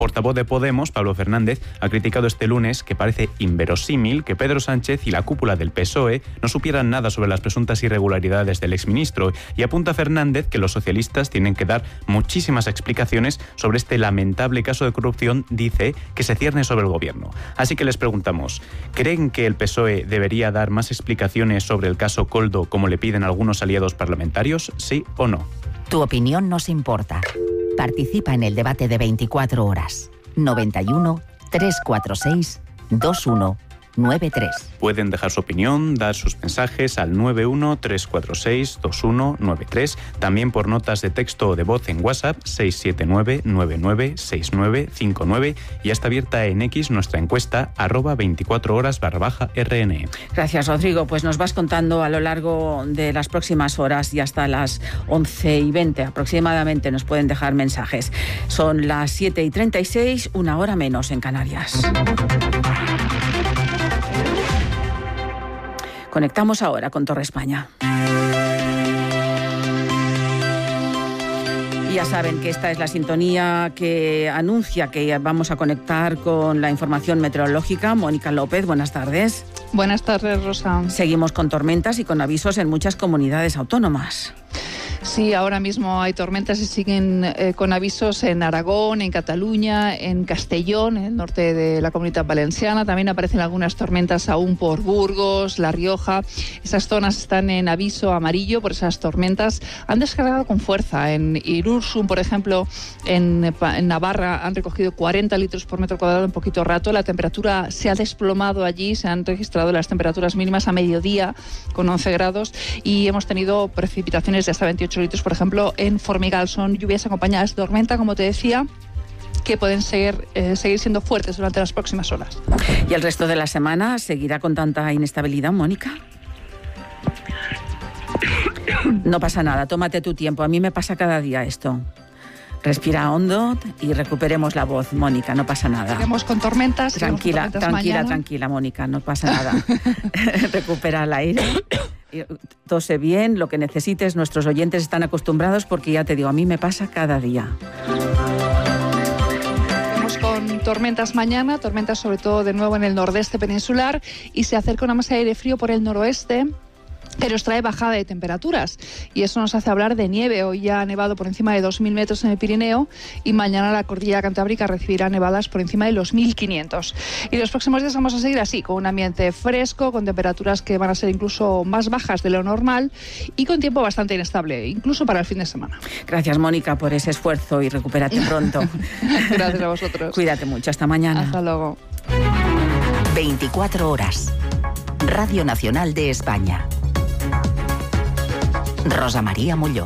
portavoz de Podemos, Pablo Fernández, ha criticado este lunes que parece inverosímil que Pedro Sánchez y la cúpula del PSOE no supieran nada sobre las presuntas irregularidades del exministro, y apunta Fernández que los socialistas tienen que dar muchísimas explicaciones sobre este lamentable caso de corrupción, dice, que se cierne sobre el gobierno. Así que les preguntamos, ¿creen que el PSOE debería dar más explicaciones sobre el caso Koldo como le piden algunos aliados parlamentarios, sí o no? Tu opinión nos importa. Participa en el debate de 24 horas. 91 346 2193. Pueden dejar su opinión, dar sus mensajes al 91 346 2193, también por notas de texto o de voz en WhatsApp 679 996959, y está abierta en X nuestra encuesta @24horas_RN. Gracias, Rodrigo. Pues nos vas contando a lo largo de las próximas horas y hasta las 11:20 aproximadamente nos pueden dejar mensajes. Son las 7:36, una hora menos en Canarias. Conectamos ahora con Torre España. Y ya saben que esta es la sintonía que anuncia que vamos a conectar con la información meteorológica. Mónica López, buenas tardes. Buenas tardes, Rosa. Seguimos con tormentas y con avisos en muchas comunidades autónomas. Sí, ahora mismo hay tormentas y siguen con avisos en Aragón, en Cataluña, en Castellón, en el norte de la Comunidad Valenciana. También aparecen algunas tormentas aún por Burgos, La Rioja. Esas zonas están en aviso amarillo por esas tormentas. Han descargado con fuerza. En Irurzun, por ejemplo, en Navarra, han recogido 40 litros por metro cuadrado en poquito rato. La temperatura se ha desplomado allí. Se han registrado las temperaturas mínimas a mediodía con 11 grados y hemos tenido precipitaciones de hasta 28 litros, por ejemplo, en Formigal. Son lluvias acompañadas de tormenta, como te decía, que pueden seguir siendo fuertes durante las próximas horas. ¿Y el resto de la semana seguirá con tanta inestabilidad, Mónica? No pasa nada, tómate tu tiempo. A mí me pasa cada día esto. Respira hondo y recuperemos la voz, Mónica, no pasa nada. Seguimos con tormentas. Tranquila, Mónica, no pasa nada. Recupera el aire. Tose bien, lo que necesites. Nuestros oyentes están acostumbrados porque ya te digo, a mí me pasa cada día. Vamos con tormentas mañana, tormentas sobre todo de nuevo en el nordeste peninsular, y se acerca una masa de aire frío por el noroeste, pero os trae bajada de temperaturas y eso nos hace hablar de nieve. Hoy ya ha nevado por encima de 2.000 metros en el Pirineo y mañana la cordillera cantábrica recibirá nevadas por encima de los 1.500. Y los próximos días vamos a seguir así, con un ambiente fresco, con temperaturas que van a ser incluso más bajas de lo normal y con tiempo bastante inestable, incluso para el fin de semana. Gracias, Mónica, por ese esfuerzo y recupérate pronto. Gracias a vosotros. Cuídate mucho, hasta mañana. Hasta luego. 24 horas. Radio Nacional de España. Rosa María Molló.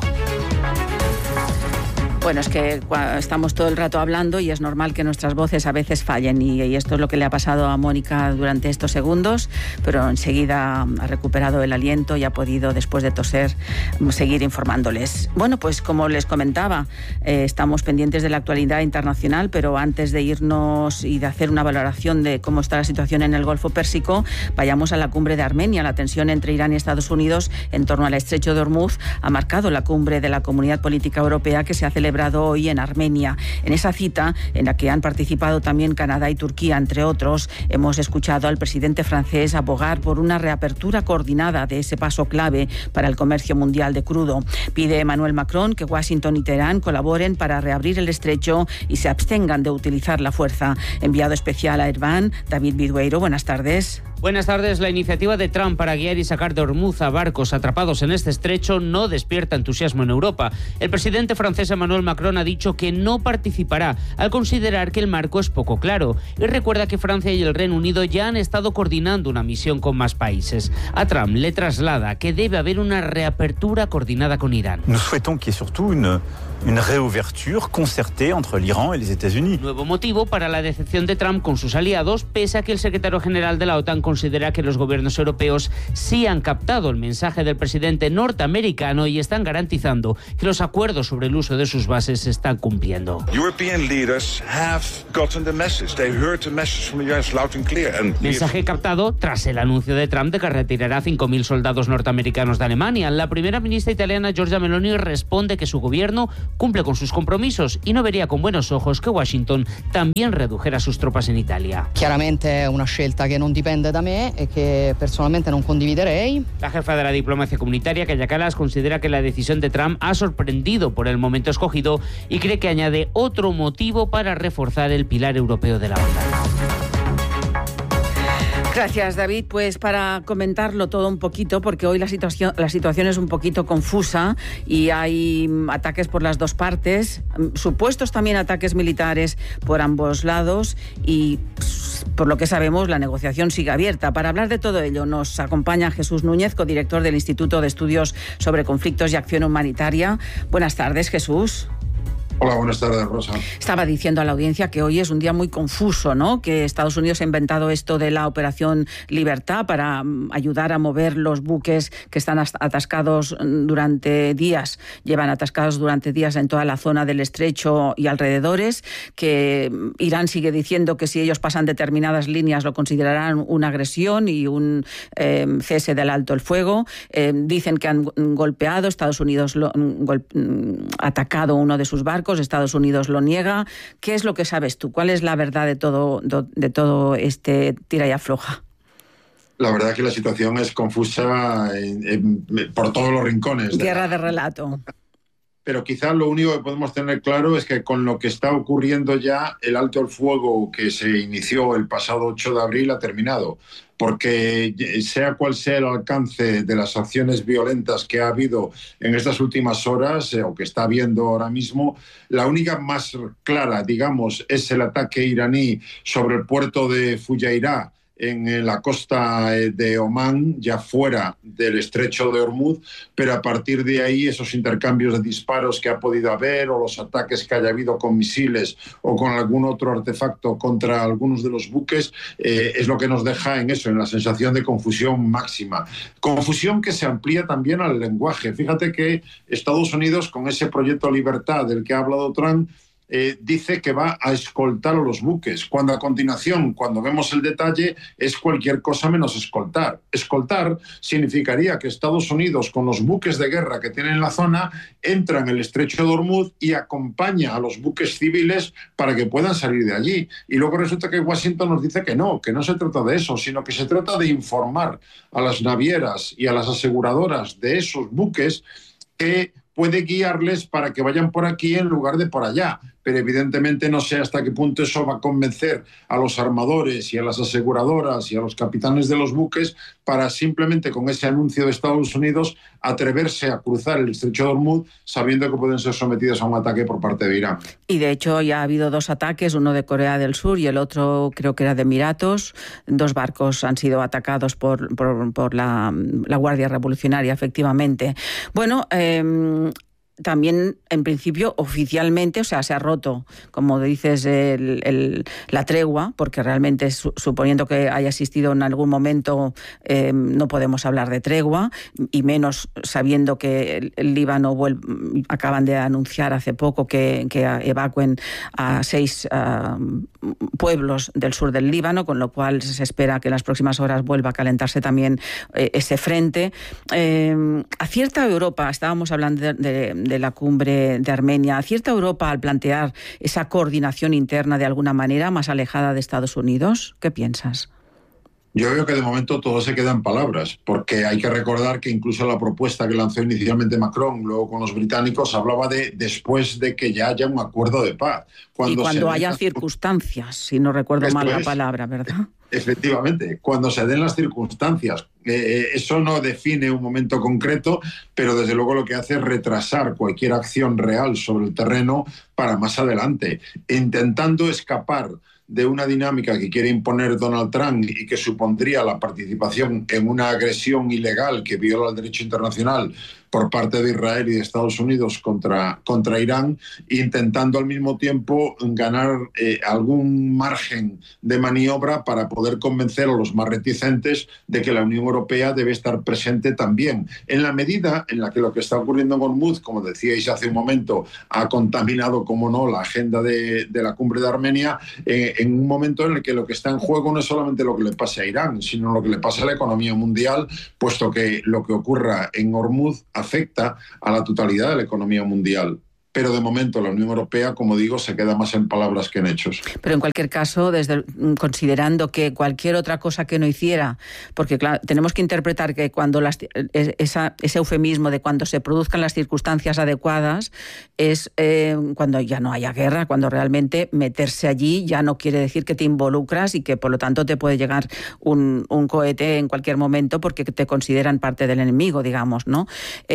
Bueno, es que estamos todo el rato hablando y es normal que nuestras voces a veces fallen y esto es lo que le ha pasado a Mónica durante estos segundos, pero enseguida ha recuperado el aliento y ha podido, después de toser, seguir informándoles. Bueno, pues como les comentaba, estamos pendientes de la actualidad internacional, pero antes de irnos y de hacer una valoración de cómo está la situación en el Golfo Pérsico, vayamos a la cumbre de Armenia. La tensión entre Irán y Estados Unidos en torno al estrecho de Hormuz ha marcado la cumbre de la Comunidad Política Europea que se ha celebrado hoy en Armenia. En esa cita, en la que han participado también Canadá y Turquía, entre otros, hemos escuchado al presidente francés abogar por una reapertura coordinada de ese paso clave para el comercio mundial de crudo. Pide Emmanuel Macron que Washington y Teherán colaboren para reabrir el estrecho y se abstengan de utilizar la fuerza. Enviado especial a Ereván, David Vidueiro, buenas tardes. Buenas tardes. La iniciativa de Trump para guiar y sacar de Hormuz a barcos atrapados en este estrecho no despierta entusiasmo en Europa. El presidente francés Emmanuel Macron ha dicho que no participará al considerar que el marco es poco claro y recuerda que Francia y el Reino Unido ya han estado coordinando una misión con más países. A Trump le traslada que debe haber una reapertura coordinada con Irán. Nous souhaitons qu'il y ait surtout une réouverture concertée entre l'Iran et les États-Unis. Nuevo motivo para la decepción de Trump con sus aliados, pese a que el secretario general de la OTAN considera que los gobiernos europeos sí han captado el mensaje del presidente norteamericano y están garantizando que los acuerdos sobre el uso de sus bases se están cumpliendo. European leaders have gotten the message. They heard the message from the US loud and clear. Mensaje captado tras el anuncio de Trump de que retirará 5.000 soldados norteamericanos de Alemania. La primera ministra italiana Giorgia Meloni responde que su gobierno cumple con sus compromisos y no vería con buenos ojos que Washington también redujera sus tropas en Italia. Chiaramente è una scelta che non dipende da me e che personalmente non condividerei. La jefa de la diplomacia comunitaria, Kaja Kallas, considera que la decisión de Trump ha sorprendido por el momento escogido y cree que añade otro motivo para reforzar el pilar europeo de la OTAN. Gracias, David. Pues para comentarlo todo un poquito, porque hoy la situación es un poquito confusa y hay ataques por las dos partes, supuestos también ataques militares por ambos lados y, por lo que sabemos, la negociación sigue abierta. Para hablar de todo ello nos acompaña Jesús Núñez, codirector del Instituto de Estudios sobre Conflictos y Acción Humanitaria. Buenas tardes, Jesús. Hola, buenas tardes, Rosa. Estaba diciendo a la audiencia que hoy es un día muy confuso, ¿no? Que Estados Unidos ha inventado esto de la Operación Libertad para ayudar a mover los buques que están atascados durante días, llevan atascados durante días en toda la zona del Estrecho y alrededores, que Irán sigue diciendo que si ellos pasan determinadas líneas lo considerarán una agresión y un cese del alto el fuego. Dicen que han golpeado, Estados Unidos ha atacado uno de sus barcos, Estados Unidos lo niega. ¿Qué es lo que sabes tú? ¿Cuál es la verdad de todo este tira y afloja? La verdad que la situación es confusa por todos los rincones. Guerra de relato. Pero quizás lo único que podemos tener claro es que con lo que está ocurriendo ya, el alto el fuego que se inició el pasado 8 de abril ha terminado. Porque sea cual sea el alcance de las acciones violentas que ha habido en estas últimas horas, o que está habiendo ahora mismo, la única más clara, digamos, es el ataque iraní sobre el puerto de Fujairah, en la costa de Omán, ya fuera del estrecho de Hormuz, pero a partir de ahí esos intercambios de disparos que ha podido haber o los ataques que haya habido con misiles o con algún otro artefacto contra algunos de los buques es lo que nos deja en eso, en la sensación de confusión máxima. Confusión que se amplía también al lenguaje. Fíjate que Estados Unidos, con ese proyecto Libertad del que ha hablado Trump, dice que va a escoltar a los buques, cuando a continuación, cuando vemos el detalle, es cualquier cosa menos escoltar. Escoltar significaría que Estados Unidos, con los buques de guerra que tiene en la zona, entra en el estrecho de Hormuz y acompaña a los buques civiles para que puedan salir de allí. Y luego resulta que Washington nos dice que no se trata de eso, sino que se trata de informar a las navieras y a las aseguradoras de esos buques que puede guiarles para que vayan por aquí en lugar de por allá. Pero evidentemente no sé hasta qué punto eso va a convencer a los armadores y a las aseguradoras y a los capitanes de los buques para simplemente con ese anuncio de Estados Unidos atreverse a cruzar el estrecho de Hormuz sabiendo que pueden ser sometidos a un ataque por parte de Irán. Y de hecho ya ha habido dos ataques, uno de Corea del Sur y el otro creo que era de Emiratos. Dos barcos han sido atacados por la Guardia Revolucionaria, efectivamente. Bueno, también, en principio, oficialmente, o sea, se ha roto, como dices, la tregua, porque realmente, suponiendo que haya existido en algún momento, no podemos hablar de tregua, y menos sabiendo que el Líbano acaban de anunciar hace poco que evacuen a 6 pueblos del sur del Líbano, con lo cual se espera que en las próximas horas vuelva a calentarse también ese frente. Acierta Europa, estábamos hablando de la cumbre de Armenia, ¿acierta Europa al plantear esa coordinación interna de alguna manera más alejada de Estados Unidos? ¿Qué piensas? Yo veo que de momento todo se queda en palabras, porque hay que recordar que incluso la propuesta que lanzó inicialmente Macron, luego con los británicos, hablaba de después de que ya haya un acuerdo de paz. Cuando haya circunstancias, si no recuerdo mal la palabra, ¿verdad? Efectivamente, cuando se den las circunstancias. Eso no define un momento concreto, pero desde luego lo que hace es retrasar cualquier acción real sobre el terreno para más adelante, intentando escapar de una dinámica que quiere imponer Donald Trump y que supondría la participación en una agresión ilegal que viola el derecho internacional por parte de Israel y de Estados Unidos contra Irán, intentando al mismo tiempo ganar algún margen de maniobra para poder convencer a los más reticentes de que la Unión Europea debe estar presente también. En la medida en la que lo que está ocurriendo en Hormuz, como decíais hace un momento, ha contaminado, como no, la agenda de la cumbre de Armenia, en un momento en el que lo que está en juego no es solamente lo que le pase a Irán, sino lo que le pasa a la economía mundial, puesto que lo que ocurra en Hormuz afecta a la totalidad de la economía mundial. pero de momento la Unión Europea, como digo, se queda más en palabras que en hechos. Pero en cualquier caso, considerando que cualquier otra cosa que no hiciera, porque claro, tenemos que interpretar que cuando ese eufemismo de cuando se produzcan las circunstancias adecuadas es cuando ya no haya guerra, cuando realmente meterse allí ya no quiere decir que te involucras y que por lo tanto te puede llegar un cohete en cualquier momento porque te consideran parte del enemigo, digamos, ¿no?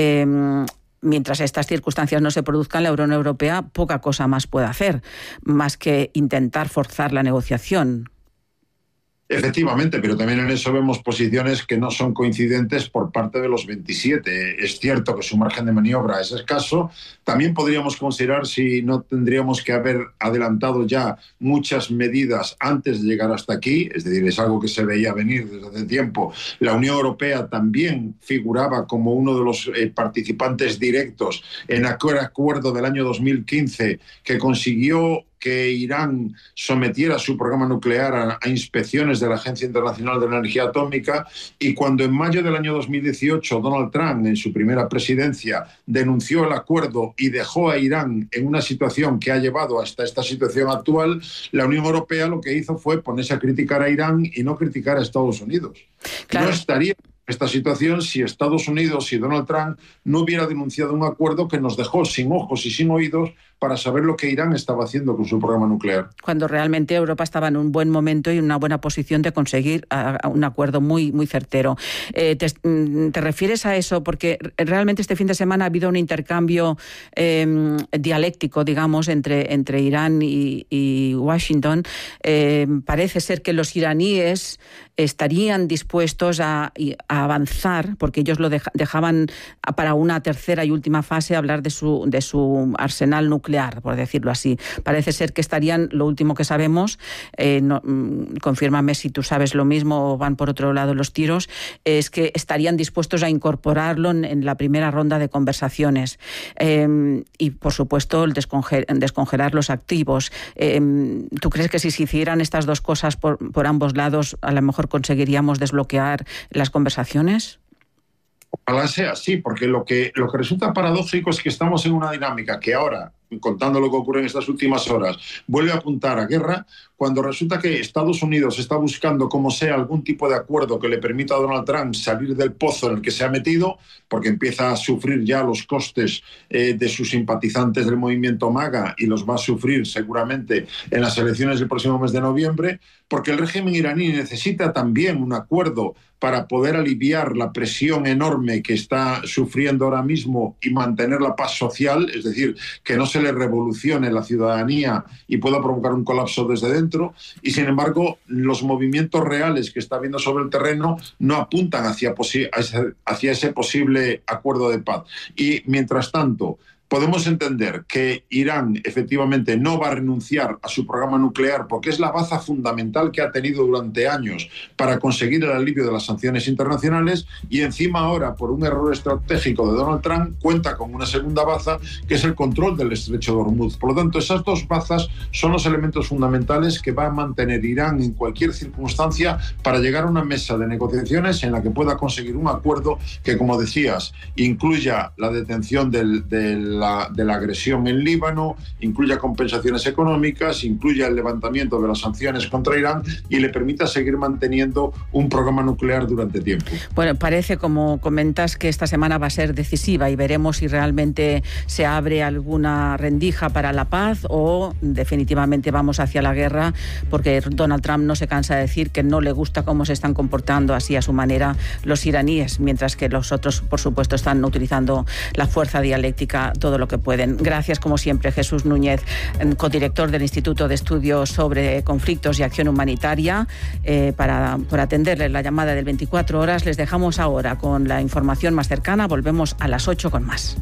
Mientras estas circunstancias no se produzcan, la Unión Europea poca cosa más puede hacer, más que intentar forzar la negociación. Efectivamente, pero también en eso vemos posiciones que no son coincidentes por parte de los 27. Es cierto que su margen de maniobra es escaso. También podríamos considerar si no tendríamos que haber adelantado ya muchas medidas antes de llegar hasta aquí. Es decir, es algo que se veía venir desde hace tiempo. La Unión Europea también figuraba como uno de los participantes directos en aquel acuerdo del año 2015 que consiguió que Irán sometiera su programa nuclear a inspecciones de la Agencia Internacional de la Energía Atómica, y cuando en mayo del año 2018 Donald Trump, en su primera presidencia, denunció el acuerdo y dejó a Irán en una situación que ha llevado hasta esta situación actual, la Unión Europea lo que hizo fue ponerse a criticar a Irán y no criticar a Estados Unidos. Claro. No estaría esta situación si Estados Unidos y Donald Trump no hubiera denunciado un acuerdo que nos dejó sin ojos y sin oídos para saber lo que Irán estaba haciendo con su programa nuclear. Cuando realmente Europa estaba en un buen momento y en una buena posición de conseguir un acuerdo muy, muy certero. ¿Te refieres a eso? Porque realmente este fin de semana ha habido un intercambio dialéctico, digamos, entre Irán y Washington. Parece ser que los iraníes estarían dispuestos a avanzar, porque ellos lo dejaban para una tercera y última fase, hablar de su arsenal nuclear, por decirlo así. Parece ser que estarían, lo último que sabemos, confírmame si tú sabes lo mismo o van por otro lado los tiros, es que estarían dispuestos a incorporarlo en la primera ronda de conversaciones. Y, por supuesto, el descongelar los activos. ¿Tú crees que si se hicieran estas dos cosas por ambos lados, a lo mejor conseguiríamos desbloquear las conversaciones? Ojalá sea así, porque lo que resulta paradójico es que estamos en una dinámica que ahora, contando lo que ocurre en estas últimas horas, vuelve a apuntar a guerra, cuando resulta que Estados Unidos está buscando como sea algún tipo de acuerdo que le permita a Donald Trump salir del pozo en el que se ha metido, porque empieza a sufrir ya los costes de sus simpatizantes del movimiento MAGA y los va a sufrir seguramente en las elecciones del próximo mes de noviembre, porque el régimen iraní necesita también un acuerdo para poder aliviar la presión enorme que está sufriendo ahora mismo y mantener la paz social, es decir, que no se le revolucione la ciudadanía y pueda provocar un colapso desde dentro. Y sin embargo, los movimientos reales que está habiendo sobre el terreno no apuntan hacia ese posible acuerdo de paz. Y mientras tanto, podemos entender que Irán efectivamente no va a renunciar a su programa nuclear porque es la baza fundamental que ha tenido durante años para conseguir el alivio de las sanciones internacionales, y encima ahora, por un error estratégico de Donald Trump, cuenta con una segunda baza que es el control del estrecho de Hormuz. Por lo tanto, esas dos bazas son los elementos fundamentales que va a mantener Irán en cualquier circunstancia para llegar a una mesa de negociaciones en la que pueda conseguir un acuerdo que, como decías, incluya la detención de la agresión en Líbano, incluya compensaciones económicas, incluya el levantamiento de las sanciones contra Irán y le permita seguir manteniendo un programa nuclear durante tiempo. Bueno, parece, como comentas, que esta semana va a ser decisiva y veremos si realmente se abre alguna rendija para la paz o definitivamente vamos hacia la guerra, porque Donald Trump no se cansa de decir que no le gusta cómo se están comportando así a su manera los iraníes, mientras que los otros, por supuesto, están utilizando la fuerza dialéctica todo lo que pueden. Gracias, como siempre, Jesús Núñez, codirector del Instituto de Estudios sobre Conflictos y Acción Humanitaria, por atenderle la llamada del 24 horas. Les dejamos ahora con la información más cercana. Volvemos a las 8 con más.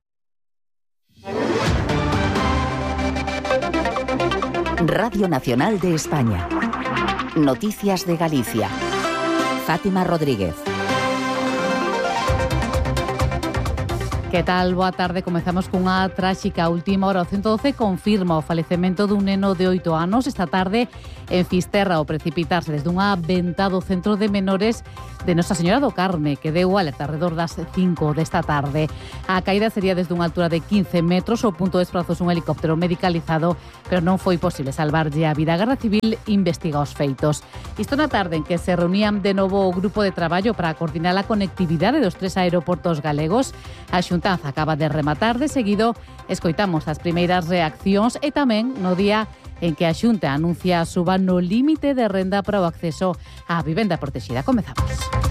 Radio Nacional de España. Noticias de Galicia. Fátima Rodríguez. Que tal? Boa tarde. Comezamos cunha tráxica última hora. O 112 confirma o falecemento dun neno de 8 anos esta tarde en Fisterra ao precipitarse desde unha venta do centro de menores de Nosa Señora do Carme, que deu alerta alrededor das 5 desta tarde. A caída sería desde unha altura de 15 metros. O punto de desprazouse un helicóptero medicalizado, pero non foi posible salvarlle a vida. A Garda Civil investiga os feitos. Isto na tarde en que se reunían de novo o grupo de traballo para coordinar a conectividade dos 3 aeroportos galegos. A Xuntanza acaba de rematar. De seguido escoitamos as primeiras reaccións e tamén no día en que a Xunta anuncia a suba no límite de renda para o acceso á vivenda protexida. Comezamos.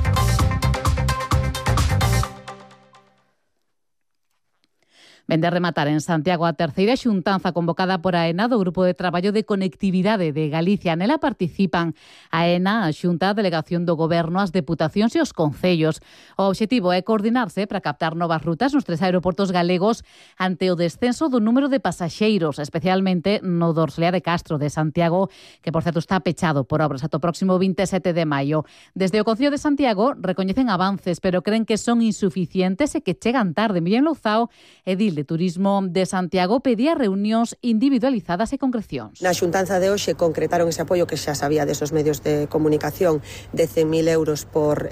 Vende a rematar en Santiago a terceira xuntanza convocada por AENA do Grupo de Traballo de Conectividade de Galicia. Nela participan AENA, a Xunta, a Delegación do Goberno, as Deputacións e os Concellos. O obxectivo é coordinarse para captar novas rutas nos 3 aeroportos galegos ante o descenso do número de pasaxeiros, especialmente no Dorsalea de Castro de Santiago, que, por certo, está pechado por obras ata o próximo 27 de maio. Desde o Concello de Santiago recoñecen avances, pero creen que son insuficientes e que chegan tarde. Miguel Louzao, edil de Turismo de Santiago, pedía reunións individualizadas e concrecións. Na xuntanza de hoxe concretaron ese apoio que xa sabía desos medios de comunicación de 100.000 euros por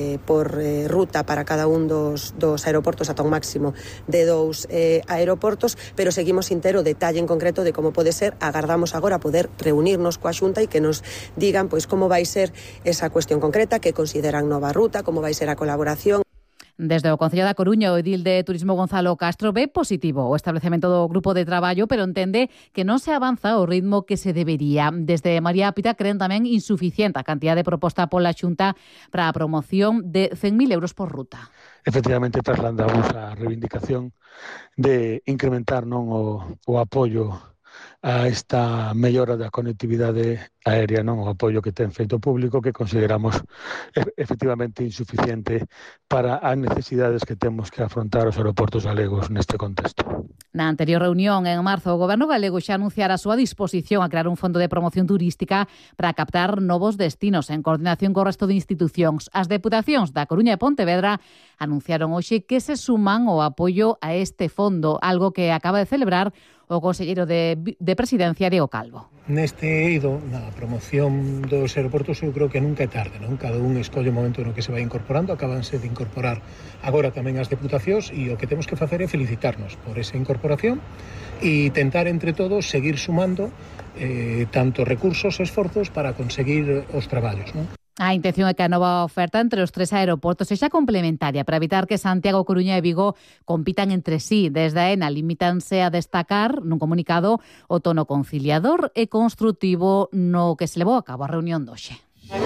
ruta para cada un dos aeroportos ata un máximo de 2 aeroportos, pero seguimos sin ter o detalle en concreto de como pode ser. Agardamos agora poder reunirnos coa xunta e que nos digan pois como vai ser esa cuestión concreta, que consideran nova ruta, como vai ser a colaboración. Desde o Concello da Coruña, o edil de Turismo Gonzalo Castro ve positivo o establecemento do grupo de traballo, pero entende que non se avanza ao ritmo que se debería. Desde María Pita creen tamén insuficiente a cantidad de proposta pola Xunta para a promoción de 100.000 euros por ruta. Efectivamente, trasladamos a reivindicación de incrementar o apoio a esta mellora da conectividade aérea, o apoio que ten feito o público, que consideramos efectivamente insuficiente para as necesidades que temos que afrontar os aeroportos galegos neste contexto. Na anterior reunión, en marzo, o Goberno galego xa anunciara a súa disposición a crear un fondo de promoción turística para captar novos destinos en coordinación co resto de institucións. As deputacións da Coruña e Pontevedra anunciaron hoxe que se suman ao apoio a este fondo, algo que acaba de celebrar o conselleiro de Presidencia, Diego Calvo. Neste eido, na promoción dos aeroportos, eu creo que nunca é tarde, non? Cada un escolle o momento no que se vai incorporando, acabanse de incorporar agora tamén as deputacións, e o que temos que facer é felicitarnos por esa incorporación e tentar entre todos seguir sumando tanto recursos e esforzos para conseguir os traballos, non? A intención é que a nova oferta entre os 3 aeroportos sexa complementaria para evitar que Santiago, Coruña e Vigo compitan entre sí. Desde a ENA limítanse a destacar nun comunicado o tono conciliador e construtivo no que se levou a cabo a reunión doxe.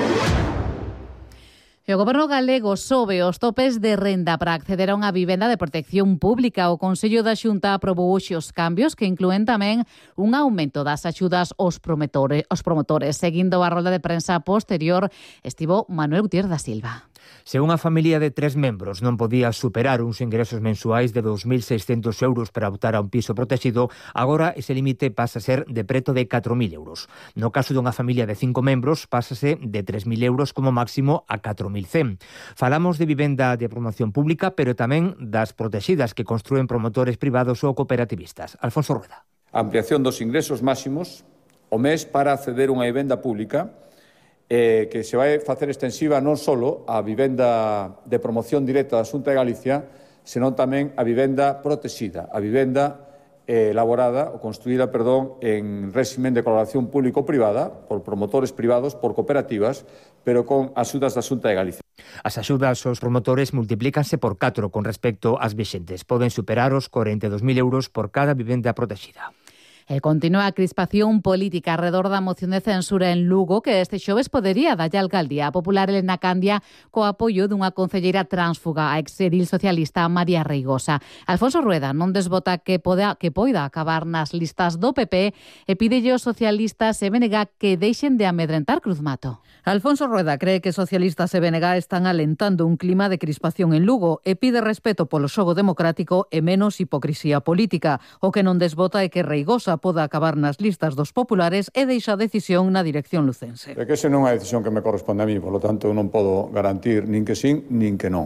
O Goberno galego sobe os topes de renda para acceder a unha vivenda de protección pública. O Consello da Xunta aprobou hoxe os cambios que inclúen tamén un aumento das axudas aos promotores. Seguindo a rolda de prensa posterior, estivo Manuel Gutiérrez da Silva. Se unha familia de 3 membros non podía superar uns ingresos mensuais de 2.600 euros para optar a un piso protegido, agora ese límite pasa a ser de preto de 4.000 euros. No caso dunha familia de 5 membros, pásase de 3.000 euros como máximo a 4.100. Falamos de vivenda de promoción pública, pero tamén das protegidas que construen promotores privados ou cooperativistas. Alfonso Rueda. A ampliación dos ingresos máximos o mes para acceder a unha vivenda pública que se vai facer extensiva non só a vivenda de promoción directa da Xunta de Galicia, senón tamén a vivenda protexida, a vivenda elaborada ou construída, en réximen de colaboración público-privada por promotores privados, por cooperativas, pero con axudas da Xunta de Galicia. As axudas aos promotores multiplícanse por 4 con respecto ás vixentes. Poden superar os 42.000 euros por cada vivenda protexida. Continúa a crispación política alrededor da moción de censura en Lugo que este xoves podería dalle a alcaldía popular Elena Candia co apoio dunha concelleira tránsfuga, a exedil socialista María Reigosa. Alfonso Rueda non desbota que poida acabar nas listas do PP e pídelle aos socialistas e BNG que deixen de amedrentar Cruz Mato. Alfonso Rueda cree que socialistas e BNG están alentando un clima de crispación en Lugo e pide respeto polo xogo democrático e menos hipocrisía política. O que non desbota é que Reigosa poda acabar nas listas dos populares e deixa a decisión na dirección lucense. É que esa non é unha decisión que me corresponde a mí, polo tanto non podo garantir nin que sí, nin que non.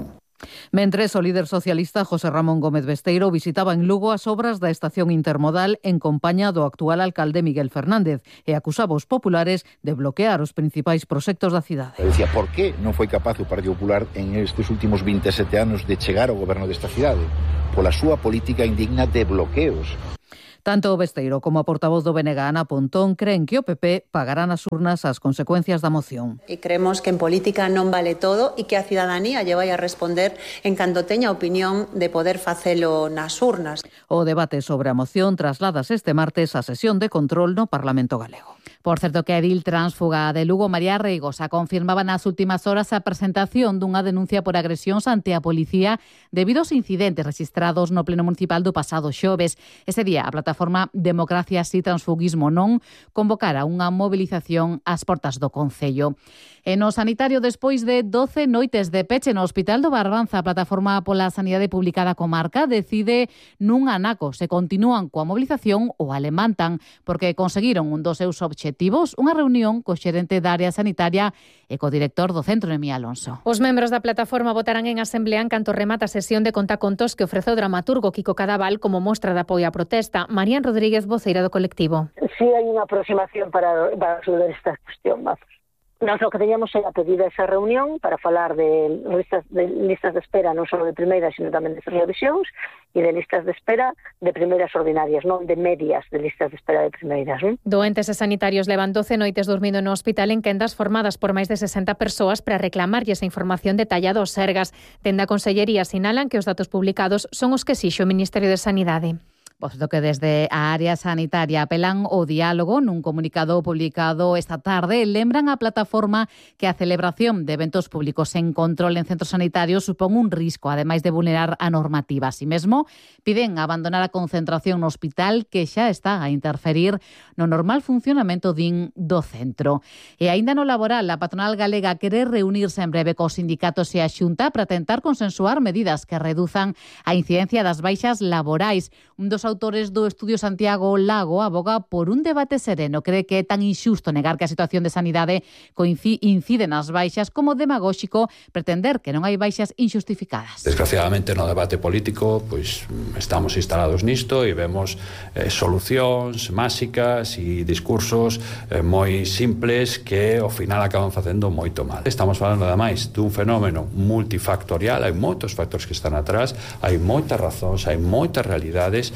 Mentres, o líder socialista José Ramón Gómez Besteiro visitaba en Lugo as obras da estación intermodal en compañía do actual alcalde Miguel Fernández e acusaba os populares de bloquear os principais proxectos da cidade. Decía, por que non foi capaz o Partido Popular en estes últimos 27 anos de chegar ao goberno desta cidade? Pola súa política indigna de bloqueos. Tanto o Besteiro como a portavoz do BNG, Ana Pontón, creen que o PP pagará nas urnas as consecuencias da moción. E creemos que en política non vale todo e que a cidadanía lle vai a responder en canto teña opinión de poder facelo nas urnas. O debate sobre a moción trasládase este martes á sesión de control no Parlamento galego. Por certo que a edil tránsfuga de Lugo, María Reigosa, confirmaba nas últimas horas a presentación dunha denuncia por agresións ante a policía debido aos incidentes registrados no Pleno Municipal do pasado xoves. Ese día, a plataforma Democracia Si Transfugismo Non convocara unha movilización ás portas do Concello. E no sanitario, despois de 12 noites de peche no Hospital do Barbanza, a plataforma pola Sanidade Pública da comarca decide nun anaco se continúan coa movilización ou a levantan, porque conseguiron un dos seus obxectivos, unha reunión co xerente da área sanitaria e co director do centro, Noemí Alonso. Os membros da plataforma votarán en asemblea en canto remata a sesión de contacontos que ofrece o dramaturgo Kiko Cadaval como mostra de apoio á protesta. Marían Rodríguez, voceira do colectivo. Sí, hai unha aproximación para resolver esta cuestión, vamos. Nós o que teñamos era pedir esa reunión para falar de listas de espera non só de primeiras, sino tamén de revisións e de listas de espera de primeiras ordinarias, non de medias de listas de espera de primeiras. Doentes e sanitarios levan 12 noites dormindo no hospital en quendas formadas por máis de 60 persoas para reclamarlle esa información detallada aos Sergas. Dende a Consellería sinalan que os datos publicados son os que exixo o Ministerio de Sanidade. Por certo que desde a área sanitaria apelan ao diálogo nun comunicado publicado esta tarde. Lembran a plataforma que a celebración de eventos públicos en control en centros sanitarios supón un risco, ademais de vulnerar a normativa. Así mesmo, piden abandonar a concentración no hospital que xa está a interferir no normal funcionamento do centro. E aínda no laboral, a patronal galega quere reunirse en breve cos sindicatos e a Xunta para tentar consensuar medidas que reduzan a incidencia das baixas laborais. Un dos autores do estudio, Santiago Lago, aboga por un debate sereno. Cree que é tan inxusto negar que a situación de sanidade incide nas baixas como demagóxico pretender que non hai baixas inxustificadas. Desgraciadamente no debate político pois estamos instalados nisto e vemos solucións máxicas e discursos moi simples que ao final acaban facendo moito mal. Estamos falando ademais dun fenómeno multifactorial, hai moitos factores que están atrás, hai moitas razóns, hai moitas realidades.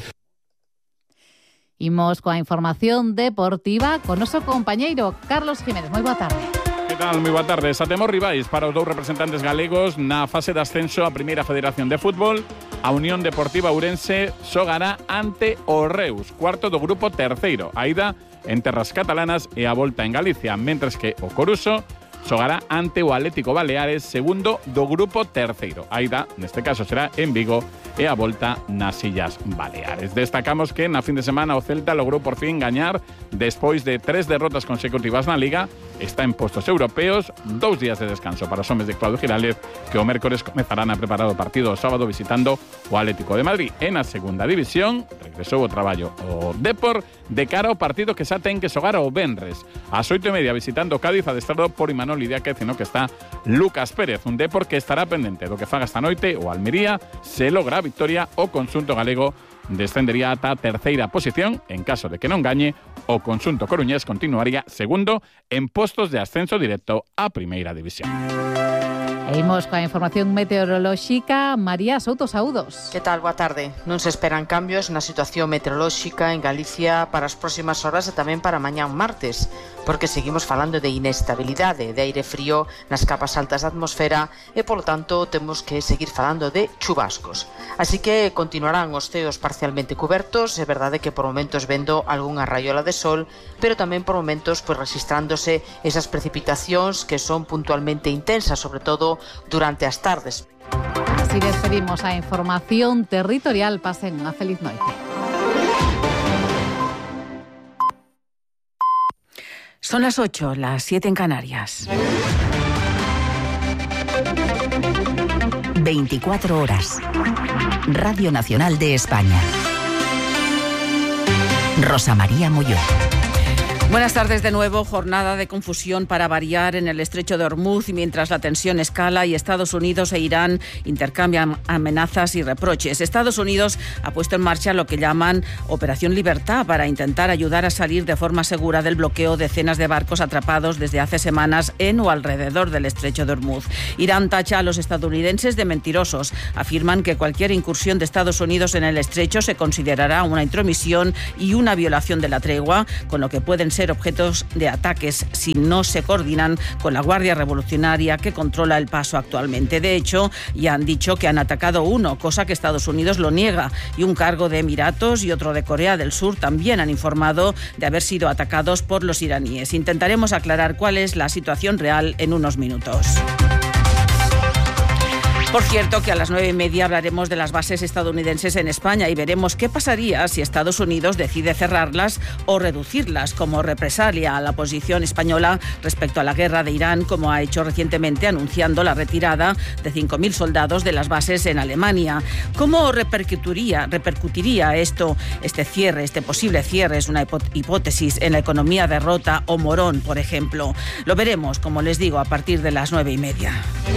Imos coa información deportiva con noso compañeiro Carlos Jiménez. Moi boa tarde. Que tal? Moi boa tarde. Xa temos rivais para os dous representantes galegos na fase de ascenso á Primeira Federación de Fútbol. A Unión Deportiva Ourense xogará ante o Reus, cuarto do grupo terceiro. A ida en terras catalanas e a volta en Galicia, mentres que o Coruso xogará ante o Atlético Baleares, segundo do grupo terceiro. A ida, neste caso, será en Vigo e a volta nas Illas Baleares. Destacamos que na fin de semana o Celta logrou por fin gañar despois de 3 derrotas consecutivas na Liga. Está en postos europeos, 2 días de descanso para os homes de Claudio Giraldez, que o mércores comezarán a preparar o partido o sábado visitando o Atlético de Madrid. En a segunda división, regresou o traballo o Depor de cara ao partido que xa ten que xogar o venres. Ás 8:30 visitando o Cádiz, adestrado por Imanol Idiáquez, no que está Lucas Pérez, un Depor que estará pendente do que faga esta noite o Almería. Se logra a victoria, o conxunto galego descendería ata a terceira posición. En caso de que non gañe, o conxunto coruñés continuaría segundo en postos de ascenso directo á Primeira División. E imos coa información meteorolóxica. María Souto, saúdos. Que tal? Boa tarde. Non se esperan cambios na situación meteorolóxica en Galicia para as próximas horas e tamén para mañán martes, porque seguimos falando de inestabilidade, de aire frío nas capas altas da atmosfera e, polo tanto, temos que seguir falando de chubascos. Así que continuarán os ceos parcialmente cubertos, é verdade que por momentos vendo algunha raiola de sol, pero tamén por momentos registrándose esas precipitacións que son puntualmente intensas, sobre todo durante as tardes. Así despedimos a información territorial. Pasen unha feliz noite. Son las 8, las 7 en Canarias. 24 horas. Radio Nacional de España. Rosa María Molló. Buenas tardes de nuevo. Jornada de confusión para variar en el estrecho de Hormuz, mientras la tensión escala y Estados Unidos e Irán intercambian amenazas y reproches. Estados Unidos ha puesto en marcha lo que llaman Operación Libertad para intentar ayudar a salir de forma segura del bloqueo decenas de barcos atrapados desde hace semanas en o alrededor del estrecho de Hormuz. Irán tacha a los estadounidenses de mentirosos. Afirman que cualquier incursión de Estados Unidos en el estrecho se considerará una intromisión y una violación de la tregua, con lo que pueden ser objetos de ataques si no se coordinan con la Guardia Revolucionaria que controla el paso actualmente. De hecho, ya han dicho que han atacado uno, cosa que Estados Unidos lo niega, y un cargo de Emiratos y otro de Corea del Sur también han informado de haber sido atacados por los iraníes. Intentaremos aclarar cuál es la situación real en unos minutos. Por cierto, que a las 9:30 hablaremos de las bases estadounidenses en España y veremos qué pasaría si Estados Unidos decide cerrarlas o reducirlas como represalia a la posición española respecto a la guerra de Irán, como ha hecho recientemente anunciando la retirada de 5.000 soldados de las bases en Alemania. ¿Cómo repercutiría esto, este posible cierre? Es una hipótesis en la economía de Rota o Morón, por ejemplo. Lo veremos, como les digo, a partir de las 9:30.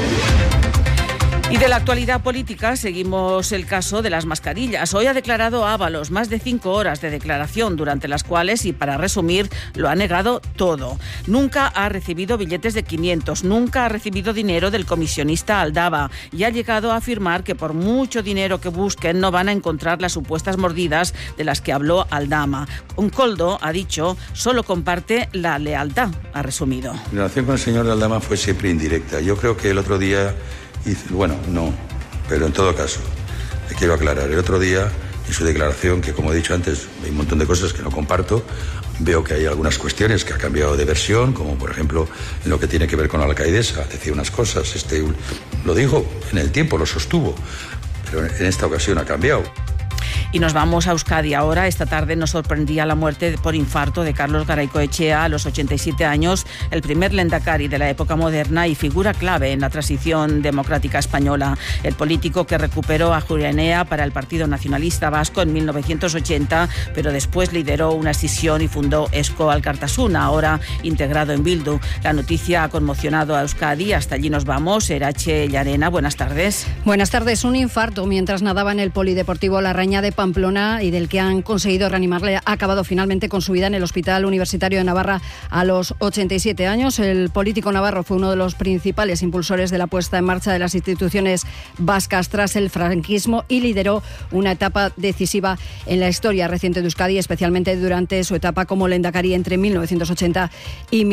Y de la actualidad política seguimos el caso de las mascarillas. Hoy ha declarado Ábalos más de 5 horas de declaración, durante las cuales, y para resumir, lo ha negado todo. Nunca ha recibido billetes de 500, nunca ha recibido dinero del comisionista Aldaba y ha llegado a afirmar que por mucho dinero que busquen no van a encontrar las supuestas mordidas de las que habló Aldama. Un Coldo, ha dicho, solo comparte la lealtad, ha resumido. La relación con el señor Aldama fue siempre indirecta. Yo creo que el otro día... Bueno, no, pero en todo caso, le quiero aclarar. El otro día, en su declaración, que como he dicho antes, hay un montón de cosas que no comparto, veo que hay algunas cuestiones que ha cambiado de versión, como por ejemplo en lo que tiene que ver con la alcaidesa. Decía unas cosas, lo dijo en el tiempo, lo sostuvo, pero en esta ocasión ha cambiado. Y nos vamos a Euskadi ahora. Esta tarde nos sorprendía la muerte por infarto de Carlos Garaikoetxea a los 87 años, el primer lehendakari de la época moderna y figura clave en la transición democrática española. El político que recuperó a Ajuria Enea para el Partido Nacionalista Vasco en 1980, pero después lideró una escisión y fundó Eusko Alkartasuna, ahora integrado en Bildu. La noticia ha conmocionado a Euskadi. Hasta allí nos vamos. Erache Llarena, buenas tardes. Buenas tardes. Un infarto mientras nadaba en el Polideportivo La Raña de Pamplona y del que han conseguido reanimarle, ha acabado finalmente con su vida en el Hospital Universitario de Navarra a los 87 años. El político navarro fue uno de los principales impulsores de la puesta en marcha de las instituciones vascas tras el franquismo y lideró una etapa decisiva en la historia reciente de Euskadi, especialmente durante su etapa como lehendakari entre 1980 y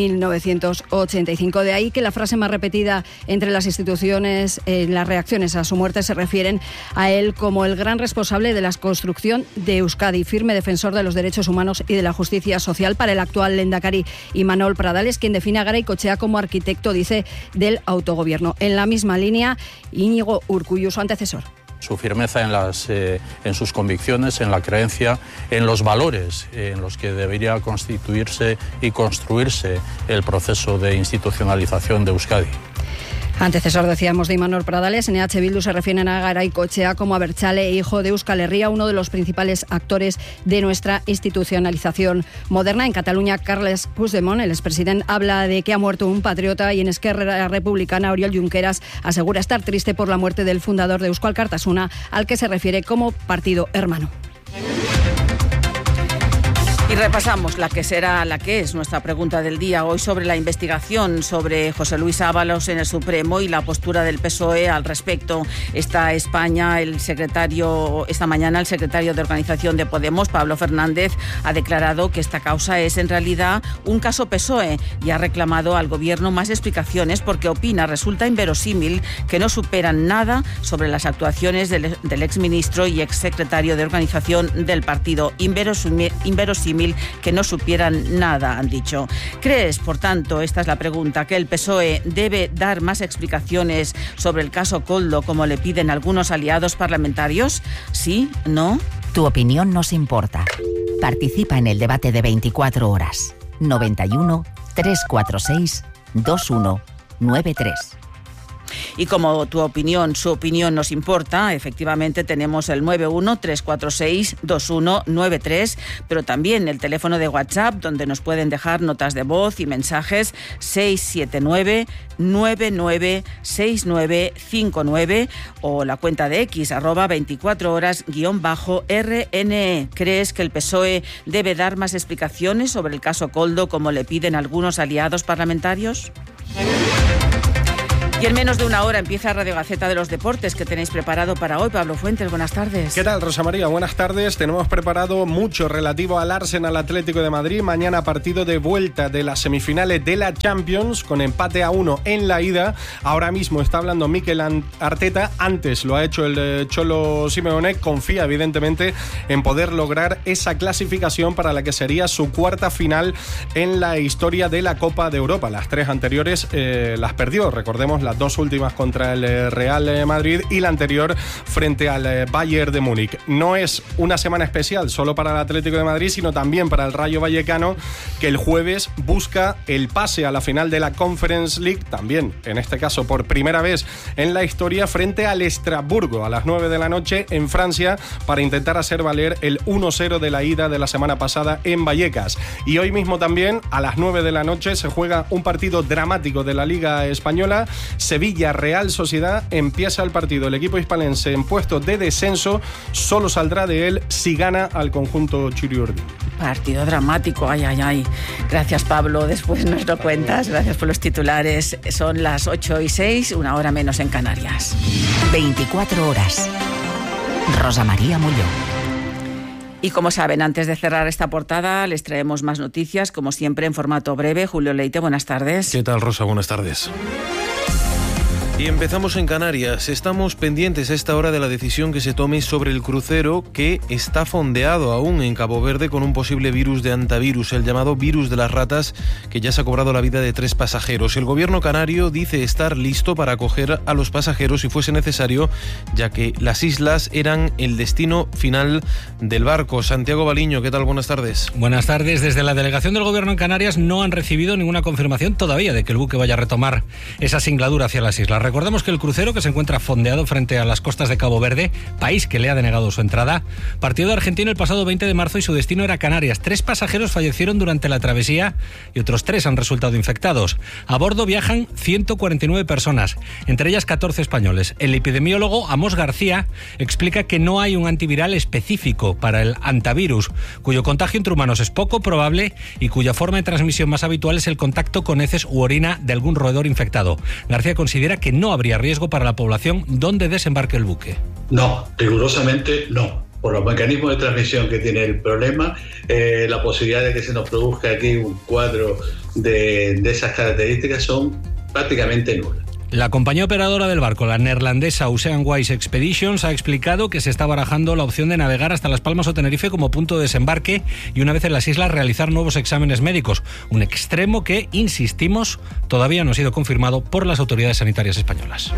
1985. De ahí que la frase más repetida entre las instituciones en las reacciones a su muerte se refieren a él como el gran responsable de la construcción de Euskadi, firme defensor de los derechos humanos y de la justicia social para el actual lehendakari Imanol Pradales, quien define a Garaikoetxea como arquitecto, dice, del autogobierno. En la misma línea, Íñigo Urkullu, su antecesor. Su firmeza en sus convicciones, en la creencia, en los valores en los que debería constituirse y construirse el proceso de institucionalización de Euskadi. Antecesor, decíamos, de Imanol Pradales. En EH Bildu se refieren a Garaikoetxea como abertzale, hijo de Euskal Herria, uno de los principales actores de nuestra institucionalización moderna. En Cataluña, Carles Puigdemont, el expresidente, habla de que ha muerto un patriota, y en Esquerra Republicana, Oriol Junqueras asegura estar triste por la muerte del fundador de Eusko Alkartasuna, al que se refiere como partido hermano. Y repasamos la que es nuestra pregunta del día hoy sobre la investigación sobre José Luis Ábalos en el Supremo y la postura del PSOE al respecto. Esta mañana el secretario de Organización de Podemos, Pablo Fernández, ha declarado que esta causa es en realidad un caso PSOE y ha reclamado al gobierno más explicaciones porque opina resulta inverosímil que no superan nada sobre las actuaciones del exministro y exsecretario de Organización del partido. Inverosímil que no supieran nada, han dicho. ¿Crees, por tanto, esta es la pregunta, que el PSOE debe dar más explicaciones sobre el caso Coldo como le piden algunos aliados parlamentarios? ¿Sí? ¿No? Tu opinión nos importa. Participa en el debate de 24 horas. 91 346 2193. Y como su opinión nos importa, efectivamente tenemos el 91-346-2193, pero también el teléfono de WhatsApp, donde nos pueden dejar notas de voz y mensajes, 679-996959, o la cuenta de X, @24horas_RNE. ¿Crees que el PSOE debe dar más explicaciones sobre el caso Koldo, como le piden algunos aliados parlamentarios? Y en menos de una hora empieza Radio Gaceta de los Deportes, que tenéis preparado para hoy. Pablo Fuentes, buenas tardes. ¿Qué tal, Rosa María? Buenas tardes. Tenemos preparado mucho relativo al Arsenal Atlético de Madrid. Mañana partido de vuelta de las semifinales de la Champions, con empate a 1 en la ida. Ahora mismo está hablando Mikel Arteta. Antes lo ha hecho el Cholo Simeone. Confía, evidentemente, en poder lograr esa clasificación para la que sería su cuarta final en la historia de la Copa de Europa. Las 3 anteriores las perdió. Recordemos las 2 últimas contra el Real Madrid y la anterior frente al Bayern de Múnich. No es una semana especial solo para el Atlético de Madrid, sino también para el Rayo Vallecano, que el jueves busca el pase a la final de la Conference League, también, en este caso, por primera vez en la historia, frente al Estrasburgo a las 9 de la noche en Francia, para intentar hacer valer el 1-0 de la ida de la semana pasada en Vallecas. Y hoy mismo también, a las 9 de la noche, se juega un partido dramático de la Liga Española. Sevilla, Real Sociedad. Empieza el partido. El equipo hispalense en puesto de descenso solo saldrá de él si gana al conjunto churiurdin. Partido dramático, ay. Gracias, Pablo, después nos lo cuentas. Gracias por los titulares. Son las 8:06, una hora menos en Canarias. 24 horas. Rosa María Mulló. Y como saben, antes de cerrar esta portada, les traemos más noticias, como siempre, en formato breve. Julio Leite, buenas tardes. ¿Qué tal, Rosa? Buenas tardes. Y empezamos en Canarias. Estamos pendientes a esta hora de la decisión que se tome sobre el crucero, que está fondeado aún en Cabo Verde con un posible virus de hantavirus, el llamado virus de las ratas, que ya se ha cobrado la vida de 3 pasajeros. El gobierno canario dice estar listo para acoger a los pasajeros si fuese necesario, ya que las islas eran el destino final del barco. Santiago Baliño, ¿qué tal? Buenas tardes. Buenas tardes. Desde la delegación del gobierno en Canarias no han recibido ninguna confirmación todavía de que el buque vaya a retomar esa singladura hacia las islas. Recordemos que el crucero, que se encuentra fondeado frente a las costas de Cabo Verde, país que le ha denegado su entrada, partió de Argentina el pasado 20 de marzo y su destino era Canarias. 3 pasajeros fallecieron durante la travesía y otros 3 han resultado infectados. A bordo viajan 149 personas, entre ellas 14 españoles. El epidemiólogo Amos García explica que no hay un antiviral específico para el hantavirus, cuyo contagio entre humanos es poco probable y cuya forma de transmisión más habitual es el contacto con heces u orina de algún roedor infectado. García considera que no habría riesgo para la población donde desembarque el buque. No, rigurosamente no. Por los mecanismos de transmisión que tiene el problema, la posibilidad de que se nos produzca aquí un cuadro de esas características son prácticamente nulas. La compañía operadora del barco, la neerlandesa Oceanwise Expeditions, ha explicado que se está barajando la opción de navegar hasta Las Palmas o Tenerife como punto de desembarque y, una vez en las islas, realizar nuevos exámenes médicos. Un extremo que, insistimos, todavía no ha sido confirmado por las autoridades sanitarias españolas.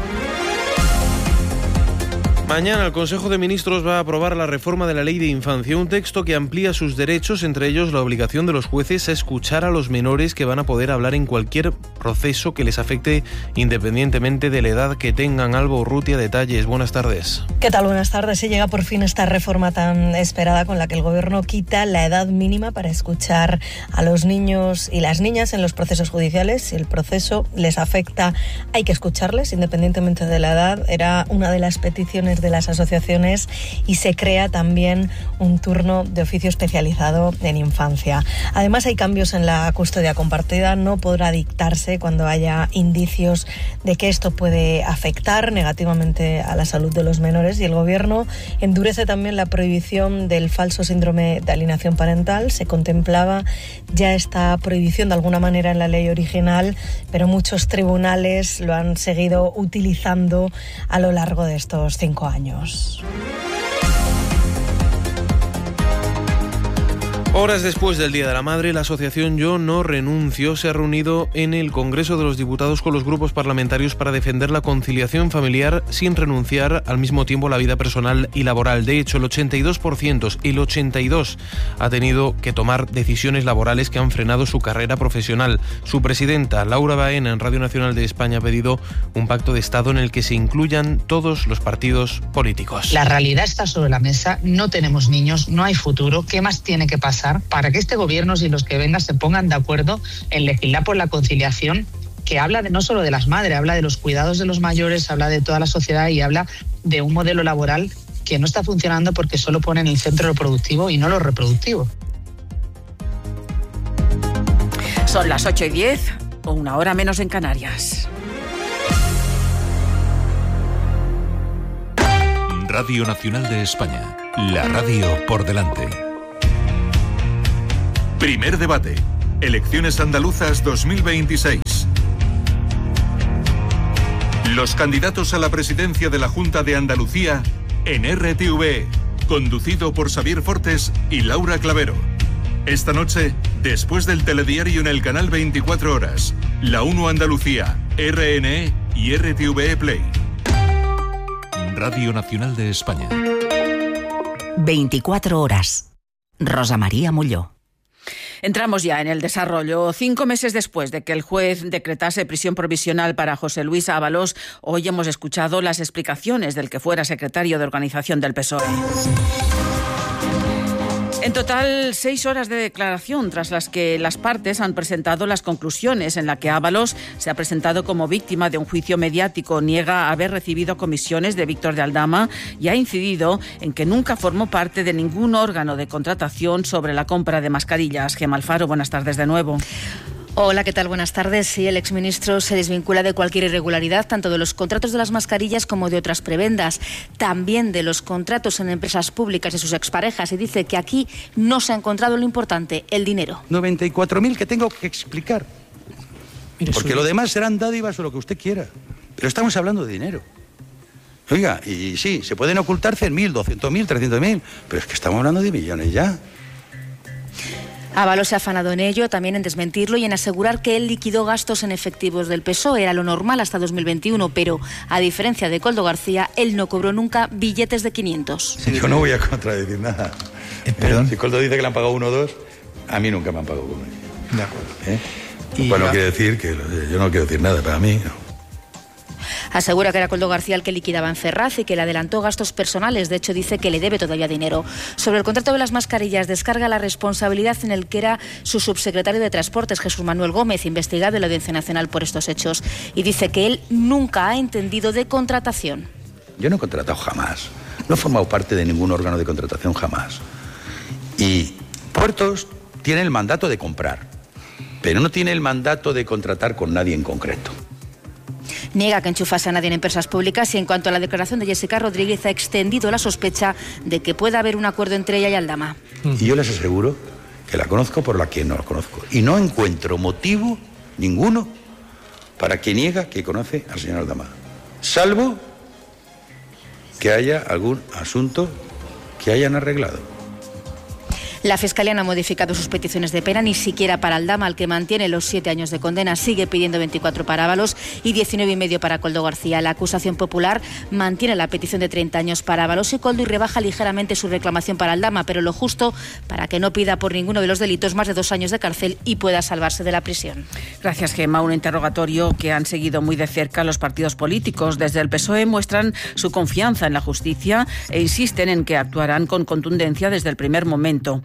Mañana el Consejo de Ministros va a aprobar la reforma de la Ley de Infancia, un texto que amplía sus derechos, entre ellos la obligación de los jueces a escuchar a los menores, que van a poder hablar en cualquier proceso que les afecte independientemente de la edad que tengan. Alba Urrutia, detalles. Buenas tardes. ¿Qué tal? Buenas tardes. Se llega por fin esta reforma tan esperada, con la que el Gobierno quita la edad mínima para escuchar a los niños y las niñas en los procesos judiciales. Si el proceso les afecta, hay que escucharles independientemente de la edad. Era una de las peticiones de las asociaciones, y se crea también un turno de oficio especializado en infancia. Además, hay cambios en la custodia compartida. No podrá dictarse cuando haya indicios de que esto puede afectar negativamente a la salud de los menores, y el Gobierno endurece también la prohibición del falso síndrome de alienación parental. Se contemplaba ya esta prohibición de alguna manera en la ley original, pero muchos tribunales lo han seguido utilizando a lo largo de estos 5 años. Horas después del Día de la Madre, la asociación Yo No Renuncio se ha reunido en el Congreso de los Diputados con los grupos parlamentarios para defender la conciliación familiar sin renunciar al mismo tiempo a la vida personal y laboral. De hecho, el 82% ha tenido que tomar decisiones laborales que han frenado su carrera profesional. Su presidenta, Laura Baena, en Radio Nacional de España, ha pedido un pacto de Estado en el que se incluyan todos los partidos políticos. La realidad está sobre la mesa, no tenemos niños, no hay futuro. ¿Qué más tiene que pasar para que este gobierno y los que vengan se pongan de acuerdo en legislar por la conciliación, que habla no solo de las madres, habla de los cuidados de los mayores, habla de toda la sociedad y habla de un modelo laboral que no está funcionando porque solo pone en el centro lo productivo y no lo reproductivo? Son las 8:10 o una hora menos en Canarias. Radio Nacional de España, la radio por delante. Primer debate. Elecciones andaluzas 2026. Los candidatos a la presidencia de la Junta de Andalucía en RTV, conducido por Xavier Fortes y Laura Clavero. Esta noche, después del telediario en el canal 24 Horas, La 1 Andalucía, RNE y RTV Play. Radio Nacional de España. 24 horas. Rosa María Molló. Entramos ya en el desarrollo. 5 meses después de que el juez decretase prisión provisional para José Luis Ábalos, hoy hemos escuchado las explicaciones del que fuera secretario de organización del PSOE. En total, 6 horas de declaración, tras las que las partes han presentado las conclusiones, en la que Ábalos se ha presentado como víctima de un juicio mediático, niega haber recibido comisiones de Víctor de Aldama y ha incidido en que nunca formó parte de ningún órgano de contratación sobre la compra de mascarillas. Gemma Alfaro, buenas tardes de nuevo. Hola, ¿qué tal? Buenas tardes. Sí, el exministro se desvincula de cualquier irregularidad, tanto de los contratos de las mascarillas como de otras prebendas, también de los contratos en empresas públicas de sus exparejas, y dice que aquí no se ha encontrado lo importante, el dinero. 94.000 que tengo que explicar. Porque lo demás serán dádivas o lo que usted quiera. Pero estamos hablando de dinero. Oiga, y sí, se pueden ocultar 100.000, 200.000, 300.000, pero es que estamos hablando de millones ya. Ábalos se ha afanado en ello, también en desmentirlo y en asegurar que él liquidó gastos en efectivos del PSOE. Era lo normal hasta 2021, pero a diferencia de Koldo García, él no cobró nunca billetes de 500. Yo no voy a contradecir nada. ¿Perdón? Si Koldo dice que le han pagado 1 o 2, a mí nunca me han pagado 1. De acuerdo. Bueno, quiere decir que yo no quiero decir nada, para mí no. Asegura que era Koldo García el que liquidaba en Ferraz y que le adelantó gastos personales. De hecho, dice que le debe todavía dinero. Sobre el contrato de las mascarillas, descarga la responsabilidad en el que era su subsecretario de Transportes, Jesús Manuel Gómez, investigado en la Audiencia Nacional por estos hechos. Y dice que él nunca ha entendido de contratación. Yo no he contratado jamás. No he formado parte de ningún órgano de contratación jamás. Y Puertos tiene el mandato de comprar, pero no tiene el mandato de contratar con nadie en concreto. Niega que enchufase a nadie en empresas públicas y en cuanto a la declaración de Jessica Rodríguez ha extendido la sospecha de que pueda haber un acuerdo entre ella y Aldama. Y yo les aseguro que la conozco por la que no la conozco. Y no encuentro motivo ninguno para que niega que conoce al señor Aldama. Salvo que haya algún asunto que hayan arreglado. La Fiscalía no ha modificado sus peticiones de pena, ni siquiera para Aldama, al que mantiene los 7 años de condena. Sigue pidiendo 24 para Ábalos y 19,5 para Koldo García. La acusación popular mantiene la petición de 30 años para Ábalos y Koldo y rebaja ligeramente su reclamación para Aldama, pero lo justo para que no pida por ninguno de los delitos más de 2 años de cárcel y pueda salvarse de la prisión. Gracias, Gemma. Un interrogatorio que han seguido muy de cerca los partidos políticos. Desde el PSOE muestran su confianza en la justicia e insisten en que actuarán con contundencia desde el primer momento.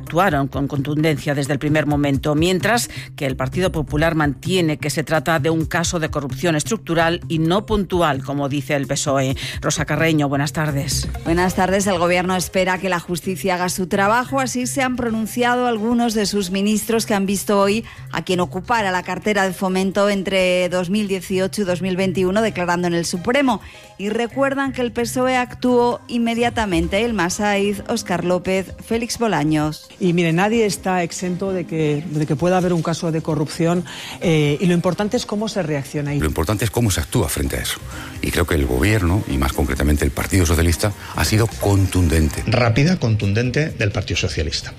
Mientras que el Partido Popular mantiene que se trata de un caso de corrupción estructural y no puntual, como dice el PSOE. Rosa Carreño, buenas tardes. Buenas tardes. El Gobierno espera que la justicia haga su trabajo. Así se han pronunciado algunos de sus ministros que han visto hoy a quien ocupara la cartera de Fomento entre 2018 y 2021, declarando en el Supremo. Y recuerdan que el PSOE actuó inmediatamente. Elma Saiz, Óscar López, Félix Bolaños. Y mire, nadie está exento de que pueda haber un caso de corrupción y lo importante es cómo se reacciona. Lo importante es cómo se actúa frente a eso. Y creo que el Gobierno, y más concretamente el Partido Socialista, ha sido contundente. Rápida, contundente del Partido Socialista.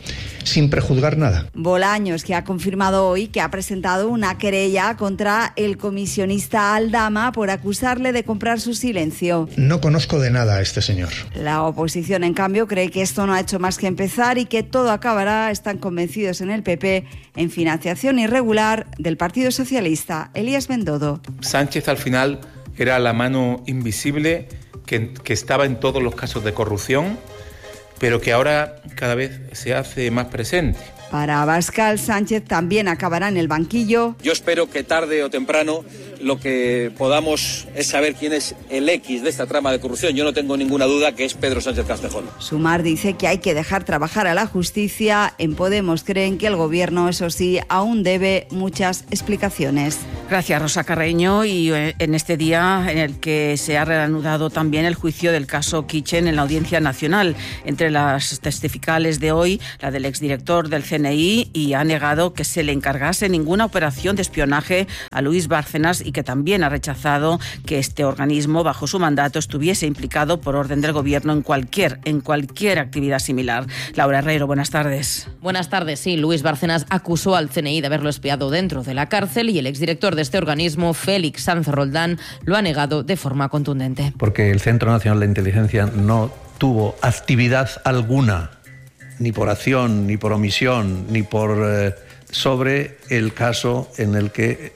sin prejuzgar nada. Bolaños, que ha confirmado hoy que ha presentado una querella contra el comisionista Aldama por acusarle de comprar su silencio. No conozco de nada a este señor. La oposición, en cambio, cree que esto no ha hecho más que empezar y que todo acabará, están convencidos en el PP, en financiación irregular del Partido Socialista. Elías Bendodo. Sánchez al final era la mano invisible que estaba en todos los casos de corrupción, pero que ahora cada vez se hace más presente. Para Abascal, Sánchez también acabará en el banquillo. Yo espero que tarde o temprano lo que podamos es saber quién es el X de esta trama de corrupción. Yo no tengo ninguna duda que es Pedro Sánchez Castejón. Sumar dice que hay que dejar trabajar a la justicia. En Podemos creen que el gobierno, eso sí, aún debe muchas explicaciones. Gracias, Rosa Carreño. Y en este día en el que se ha reanudado también el juicio del caso Kitchen en la Audiencia Nacional. Entre las testificales de hoy, la del exdirector del CNI, y ha negado que se le encargase ninguna operación de espionaje a Luis Bárcenas y que también ha rechazado que este organismo, bajo su mandato, estuviese implicado por orden del Gobierno en cualquier actividad similar. Laura Herrero, buenas tardes. Buenas tardes. Sí, Luis Bárcenas acusó al CNI de haberlo espiado dentro de la cárcel y el exdirector de este organismo, Félix Sanz Roldán, lo ha negado de forma contundente. Porque el Centro Nacional de Inteligencia no tuvo actividad alguna, ni por acción, ni por omisión, ni por sobre el caso en el que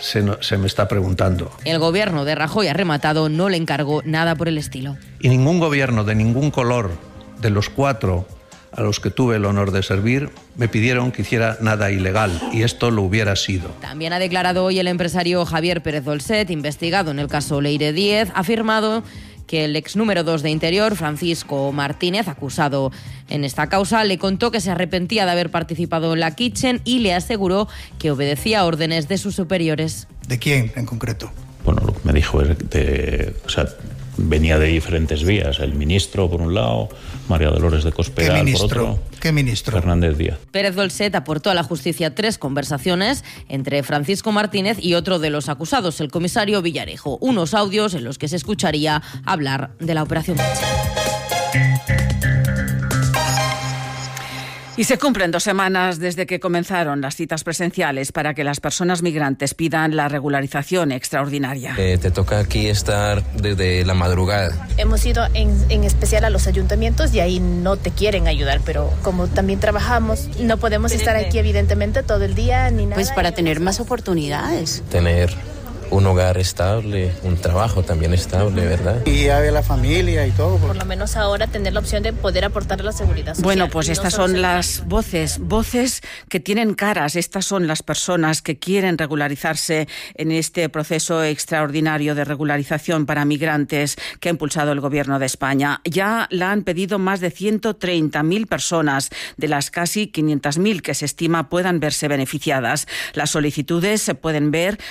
se me está preguntando. El gobierno de Rajoy ha rematado, no le encargó nada por el estilo. Y ningún gobierno de ningún color de los 4 a los que tuve el honor de servir me pidieron que hiciera nada ilegal, y esto lo hubiera sido. También ha declarado hoy el empresario Javier Pérez Dolcet, investigado en el caso Leire 10, ha afirmado que el ex número 2 de Interior, Francisco Martínez, acusado en esta causa, le contó que se arrepentía de haber participado en la Kitchen y le aseguró que obedecía órdenes de sus superiores. ¿De quién en concreto? Bueno, lo que me dijo es venía de diferentes vías. El ministro, por un lado, María Dolores de Cospedal, por otro. ¿Qué ministro? Fernández Díaz. Pérez Dolcet aportó a la justicia 3 conversaciones entre Francisco Martínez y otro de los acusados, el comisario Villarejo. Unos audios en los que se escucharía hablar de la operación Kitchen. Y se cumplen 2 semanas desde que comenzaron las citas presenciales para que las personas migrantes pidan la regularización extraordinaria. Te toca aquí estar desde la madrugada. Hemos ido en especial a los ayuntamientos y ahí no te quieren ayudar, pero como también trabajamos, no podemos estar aquí evidentemente todo el día ni nada. Pues para tener más oportunidades. Tener un hogar estable, un trabajo también estable, ¿verdad? Y a ver la familia y todo. Por lo menos ahora tener la opción de poder aportar a la seguridad social. Bueno, pues estas son las voces que tienen caras. Estas son las personas que quieren regularizarse en este proceso extraordinario de regularización para migrantes que ha impulsado el Gobierno de España. Ya la han pedido más de 130.000 personas, de las casi 500.000 que se estima puedan verse beneficiadas. Las solicitudes se pueden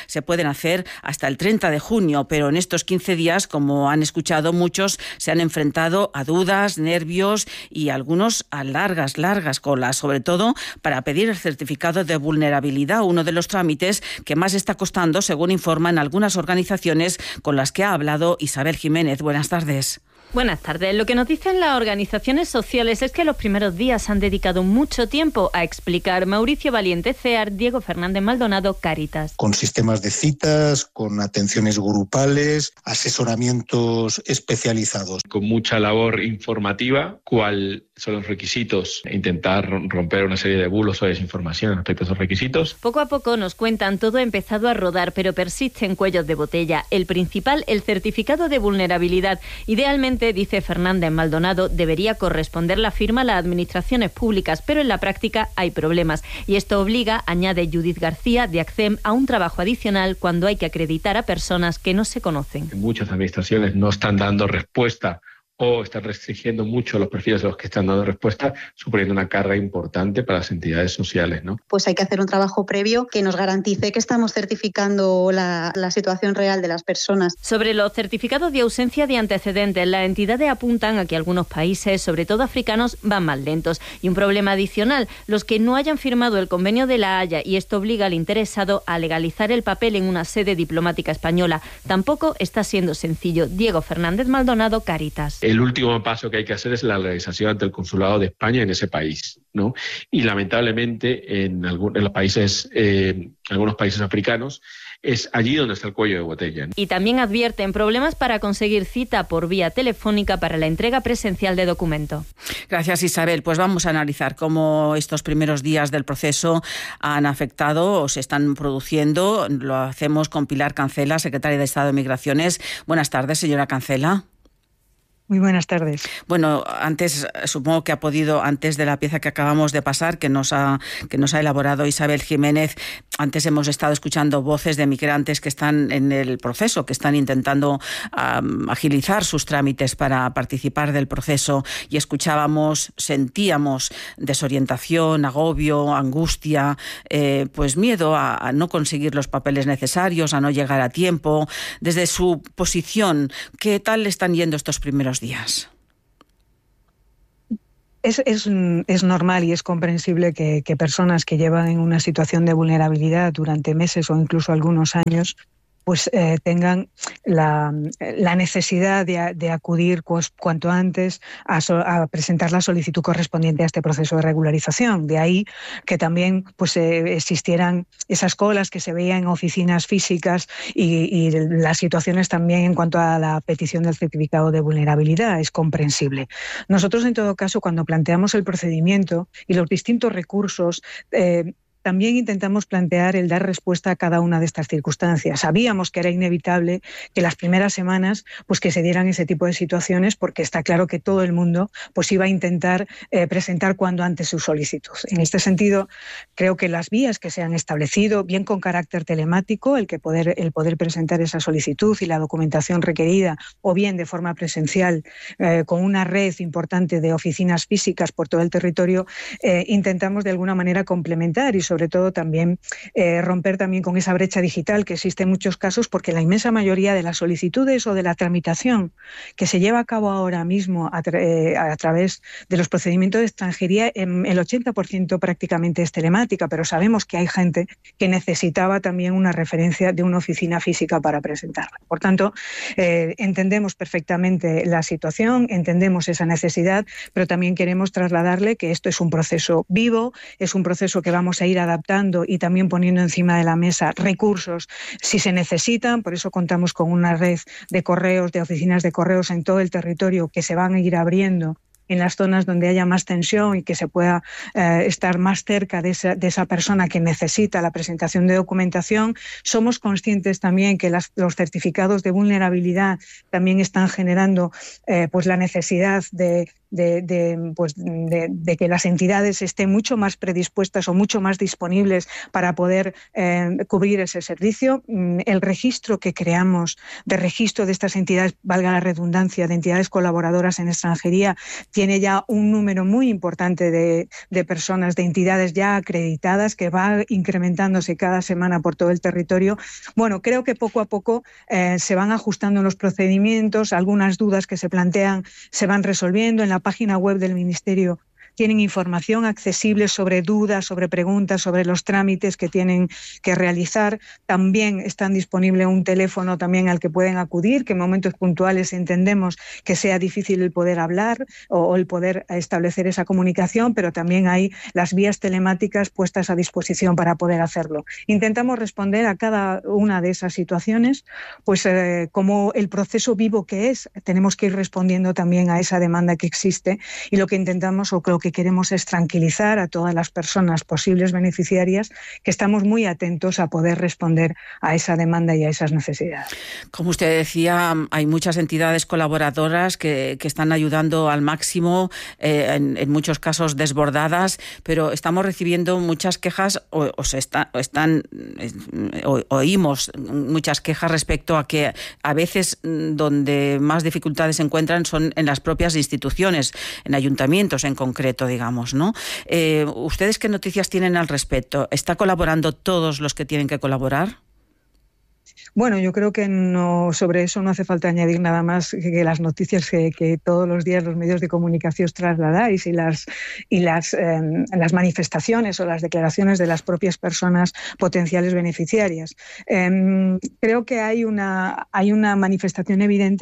hacer hasta el 30 de junio, pero en estos 15 días, como han escuchado, muchos se han enfrentado a dudas, nervios y algunos a largas colas, sobre todo para pedir el certificado de vulnerabilidad, uno de los trámites que más está costando, según informan algunas organizaciones con las que ha hablado Isabel Jiménez. Buenas tardes. Buenas tardes. Lo que nos dicen las organizaciones sociales es que los primeros días han dedicado mucho tiempo a explicar. Mauricio Valiente, CEAR, Diego Fernández Maldonado, Cáritas. Con sistemas de citas, con atenciones grupales, asesoramientos especializados. Con mucha labor informativa, cuál son los requisitos, e intentar romper una serie de bulos o desinformación respecto a esos requisitos. Poco a poco nos cuentan, todo ha empezado a rodar, pero persisten cuellos de botella. El principal, el certificado de vulnerabilidad. Idealmente, dice Fernández Maldonado, debería corresponder la firma a las administraciones públicas, pero en la práctica hay problemas. Y esto obliga, añade Judith García, de ACCEM, a un trabajo adicional cuando hay que acreditar a personas que no se conocen. Muchas administraciones no están dando respuesta o están restringiendo mucho los perfiles a los que están dando respuesta, suponiendo una carga importante para las entidades sociales, ¿no? Pues hay que hacer un trabajo previo que nos garantice que estamos certificando la situación real de las personas. Sobre los certificados de ausencia de antecedentes, las entidades apuntan a que algunos países, sobre todo africanos, van más lentos. Y un problema adicional, los que no hayan firmado el convenio de La Haya, y esto obliga al interesado a legalizar el papel en una sede diplomática española. Tampoco está siendo sencillo. Diego Fernández Maldonado, Cáritas. El el último paso que hay que hacer es la legalización ante el Consulado de España en ese país, ¿no? Y lamentablemente en algunos países africanos es allí donde está el cuello de botella, ¿no? Y también advierten problemas para conseguir cita por vía telefónica para la entrega presencial de documento. Gracias, Isabel. Pues vamos a analizar cómo estos primeros días del proceso han afectado o se están produciendo. Lo hacemos con Pilar Cancela, secretaria de Estado de Migraciones. Buenas tardes, señora Cancela. Muy buenas tardes. Bueno, antes, supongo que ha podido, antes de la pieza que acabamos de pasar, que nos ha elaborado Isabel Jiménez, antes hemos estado escuchando voces de migrantes que están en el proceso, que están intentando agilizar sus trámites para participar del proceso, y sentíamos desorientación, agobio, angustia, pues miedo a no conseguir los papeles necesarios, a no llegar a tiempo. Desde su posición, ¿qué tal le están yendo estos primeros días? Es normal y es comprensible que personas que llevan en una situación de vulnerabilidad durante meses o incluso algunos años pues tengan la necesidad de acudir cuanto antes a presentar la solicitud correspondiente a este proceso de regularización. De ahí que también pues existieran esas colas que se veían en oficinas físicas y las situaciones también en cuanto a la petición del certificado de vulnerabilidad. Es comprensible. Nosotros, en todo caso, cuando planteamos el procedimiento y los distintos recursos, también intentamos plantear el dar respuesta a cada una de estas circunstancias. Sabíamos que era inevitable que las primeras semanas pues que se dieran ese tipo de situaciones, porque está claro que todo el mundo pues iba a intentar presentar cuanto antes su solicitud. En este sentido, creo que las vías que se han establecido, bien con carácter telemático, el poder presentar esa solicitud y la documentación requerida, o bien de forma presencial, con una red importante de oficinas físicas por todo el territorio, intentamos de alguna manera complementar y sobre todo también romper también con esa brecha digital que existe en muchos casos, porque la inmensa mayoría de las solicitudes o de la tramitación que se lleva a cabo ahora mismo a través de los procedimientos de extranjería, el 80% prácticamente es telemática, pero sabemos que hay gente que necesitaba también una referencia de una oficina física para presentarla. Por tanto, entendemos perfectamente la situación, entendemos esa necesidad, pero también queremos trasladarle que esto es un proceso vivo, es un proceso que vamos a ir adaptando y también poniendo encima de la mesa recursos si se necesitan. Por eso contamos con una red de correos, de oficinas de correos en todo el territorio que se van a ir abriendo en las zonas donde haya más tensión y que se pueda estar más cerca de esa persona que necesita la presentación de documentación. Somos conscientes también que los certificados de vulnerabilidad también están generando pues la necesidad de que las entidades estén mucho más predispuestas o mucho más disponibles para poder cubrir ese servicio. El registro que creamos de registro de estas entidades, valga la redundancia, de entidades colaboradoras en extranjería, tiene ya un número muy importante de personas, de entidades ya acreditadas, que va incrementándose cada semana por todo el territorio. Bueno, creo que poco a poco se van ajustando los procedimientos, algunas dudas que se plantean se van resolviendo. En la página web del Ministerio tienen información accesible sobre dudas, sobre preguntas, sobre los trámites que tienen que realizar. También está disponible un teléfono también al que pueden acudir, que en momentos puntuales entendemos que sea difícil el poder hablar o el poder establecer esa comunicación, pero también hay las vías telemáticas puestas a disposición para poder hacerlo. Intentamos responder a cada una de esas situaciones, pues como el proceso vivo que es, tenemos que ir respondiendo también a esa demanda que existe, y lo que intentamos o lo que queremos es tranquilizar a todas las personas posibles beneficiarias, que estamos muy atentos a poder responder a esa demanda y a esas necesidades. Como usted decía, hay muchas entidades colaboradoras que están ayudando al máximo, en muchos casos desbordadas, pero estamos recibiendo muchas quejas oímos muchas quejas respecto a que a veces donde más dificultades se encuentran son en las propias instituciones, en ayuntamientos en concreto, digamos, ¿no? ¿Ustedes qué noticias tienen al respecto? ¿Está colaborando todos los que tienen que colaborar? Bueno, yo creo que sobre eso no hace falta añadir nada más que las noticias que todos los días los medios de comunicación trasladáis y las manifestaciones o las declaraciones de las propias personas potenciales beneficiarias. Creo que hay una manifestación evidente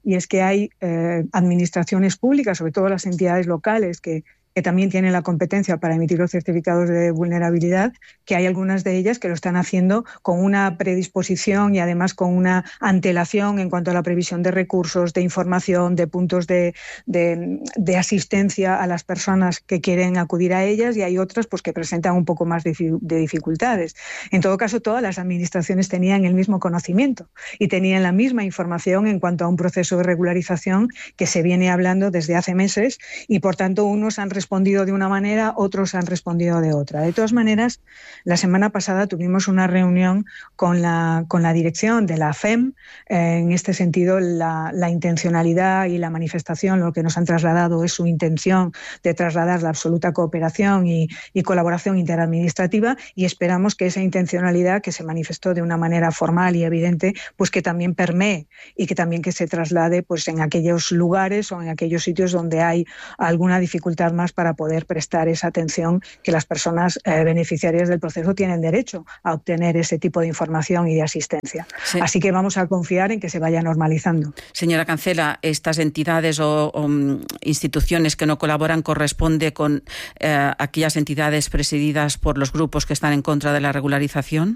y es que hay administraciones públicas, sobre todo las entidades locales, que también tienen la competencia para emitir los certificados de vulnerabilidad, que hay algunas de ellas que lo están haciendo con una predisposición y además con una antelación en cuanto a la previsión de recursos, de información, de puntos de asistencia a las personas que quieren acudir a ellas, y hay otras pues que presentan un poco más de dificultades. En todo caso, todas las administraciones tenían el mismo conocimiento y tenían la misma información en cuanto a un proceso de regularización que se viene hablando desde hace meses, y por tanto unos han respondido de una manera, otros han respondido de otra. De todas maneras, la semana pasada tuvimos una reunión con la dirección de la FEM. En este sentido, la intencionalidad y la manifestación, lo que nos han trasladado es su intención de trasladar la absoluta cooperación y colaboración interadministrativa, y esperamos que esa intencionalidad, que se manifestó de una manera formal y evidente, pues que también permee y que también que se traslade pues en aquellos lugares o en aquellos sitios donde hay alguna dificultad más para poder prestar esa atención que las personas beneficiarias del proceso tienen derecho a obtener ese tipo de información y de asistencia. Sí. Así que vamos a confiar en que se vaya normalizando. Señora Cancela, ¿estas entidades o instituciones que no colaboran corresponde con aquellas entidades presididas por los grupos que están en contra de la regularización?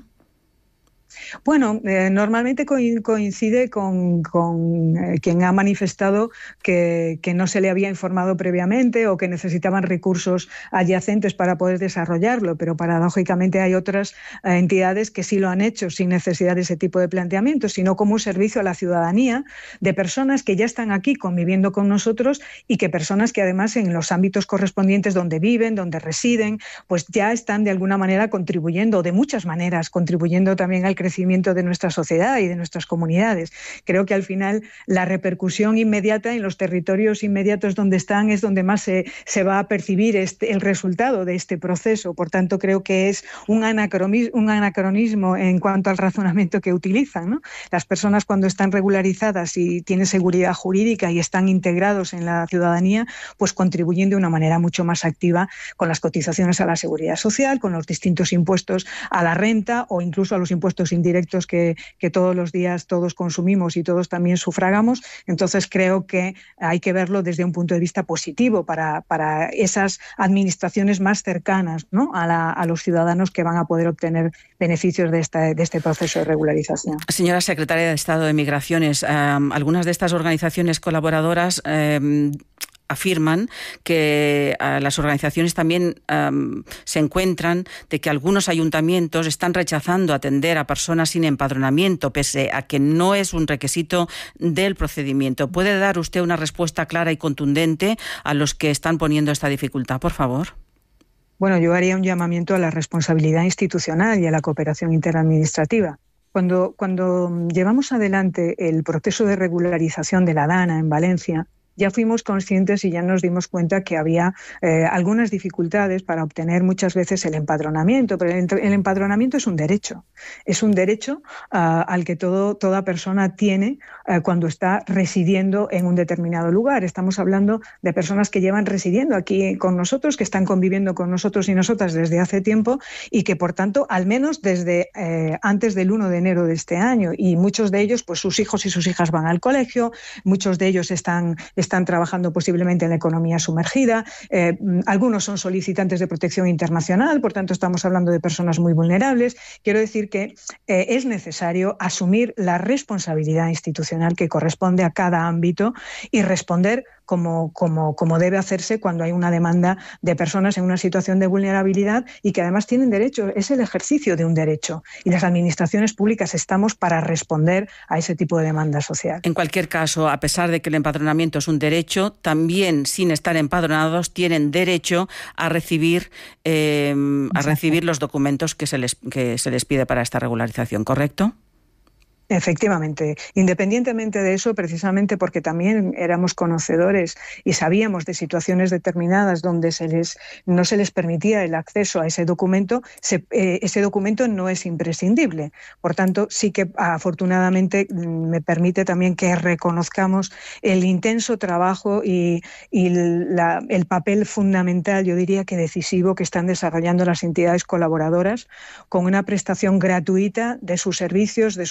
Bueno, normalmente coincide con quien ha manifestado que no se le había informado previamente o que necesitaban recursos adyacentes para poder desarrollarlo, pero paradójicamente hay otras entidades que sí lo han hecho sin necesidad de ese tipo de planteamientos, sino como un servicio a la ciudadanía de personas que ya están aquí conviviendo con nosotros y que personas que además en los ámbitos correspondientes donde viven, donde residen, pues ya están de alguna manera contribuyendo, de muchas maneras, contribuyendo también al crecimiento de nuestra sociedad y de nuestras comunidades. Creo que al final la repercusión inmediata en los territorios inmediatos donde están es donde más se va a percibir el resultado de este proceso. Por tanto, creo que es un anacronismo en cuanto al razonamiento que utilizan, ¿no? Las personas, cuando están regularizadas y tienen seguridad jurídica y están integrados en la ciudadanía, pues contribuyen de una manera mucho más activa con las cotizaciones a la seguridad social, con los distintos impuestos a la renta o incluso a los impuestos indirectos que todos los días todos consumimos y todos también sufragamos. Entonces creo que hay que verlo desde un punto de vista positivo para esas administraciones más cercanas, ¿no?, a los ciudadanos que van a poder obtener beneficios de este proceso de regularización. Señora Secretaria de Estado de Migraciones, algunas de estas organizaciones colaboradoras afirman que las organizaciones también se encuentran de que algunos ayuntamientos están rechazando atender a personas sin empadronamiento, pese a que no es un requisito del procedimiento. ¿Puede dar usted una respuesta clara y contundente a los que están poniendo esta dificultad, por favor? Bueno, yo haría un llamamiento a la responsabilidad institucional y a la cooperación interadministrativa. Cuando llevamos adelante el proceso de regularización de la DANA en Valencia, ya fuimos conscientes y ya nos dimos cuenta que había algunas dificultades para obtener muchas veces el empadronamiento, pero el empadronamiento es un derecho al que toda persona tiene cuando está residiendo en un determinado lugar. Estamos hablando de personas que llevan residiendo aquí con nosotros, que están conviviendo con nosotros y nosotras desde hace tiempo y que, por tanto, al menos desde antes del 1 de enero de este año, y muchos de ellos, pues sus hijos y sus hijas van al colegio, muchos de ellos están trabajando posiblemente en la economía sumergida, algunos son solicitantes de protección internacional, por tanto estamos hablando de personas muy vulnerables. Quiero decir que es necesario asumir la responsabilidad institucional que corresponde a cada ámbito y responder como debe hacerse cuando hay una demanda de personas en una situación de vulnerabilidad y que además tienen derecho. Es el ejercicio de un derecho y las administraciones públicas estamos para responder a ese tipo de demanda social. En cualquier caso, a pesar de que el empadronamiento es un derecho, también sin estar empadronados tienen derecho a recibir los documentos que se les pide para esta regularización, ¿correcto? Efectivamente. Independientemente de eso, precisamente porque también éramos conocedores y sabíamos de situaciones determinadas donde no se les permitía el acceso a ese documento no es imprescindible. Por tanto, sí que afortunadamente me permite también que reconozcamos el intenso trabajo y el papel fundamental, yo diría que decisivo, que están desarrollando las entidades colaboradoras con una prestación gratuita de sus servicios, de sus consejos,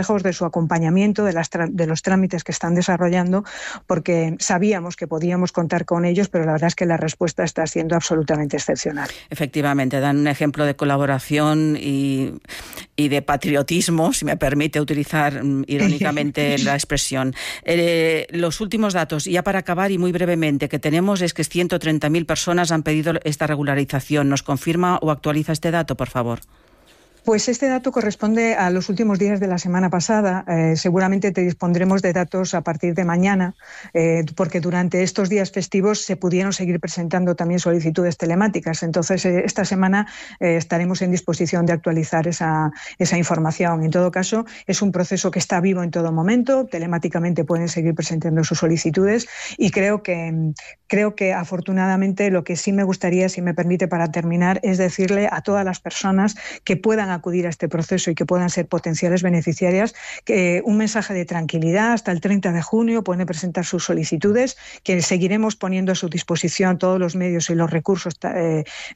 consejos, de su acompañamiento, de los trámites que están desarrollando, porque sabíamos que podíamos contar con ellos, pero la verdad es que la respuesta está siendo absolutamente excepcional. Efectivamente, dan un ejemplo de colaboración y de patriotismo, si me permite utilizar irónicamente la expresión. Los últimos datos, ya para acabar y muy brevemente, que tenemos es que 130.000 personas han pedido esta regularización. ¿Nos confirma o actualiza este dato, por favor? Pues este dato corresponde a los últimos días de la semana pasada. Seguramente te dispondremos de datos a partir de mañana, porque durante estos días festivos se pudieron seguir presentando también solicitudes telemáticas. Entonces, esta semana estaremos en disposición de actualizar esa información. En todo caso, es un proceso que está vivo en todo momento. Telemáticamente pueden seguir presentando sus solicitudes y creo que afortunadamente lo que sí me gustaría, si me permite para terminar, es decirle a todas las personas que puedan acudir a este proceso y que puedan ser potenciales beneficiarias, que un mensaje de tranquilidad. Hasta el 30 de junio pueden presentar sus solicitudes, que seguiremos poniendo a su disposición todos los medios y los recursos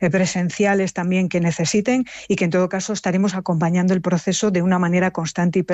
presenciales también que necesiten, y que en todo caso estaremos acompañando el proceso de una manera constante y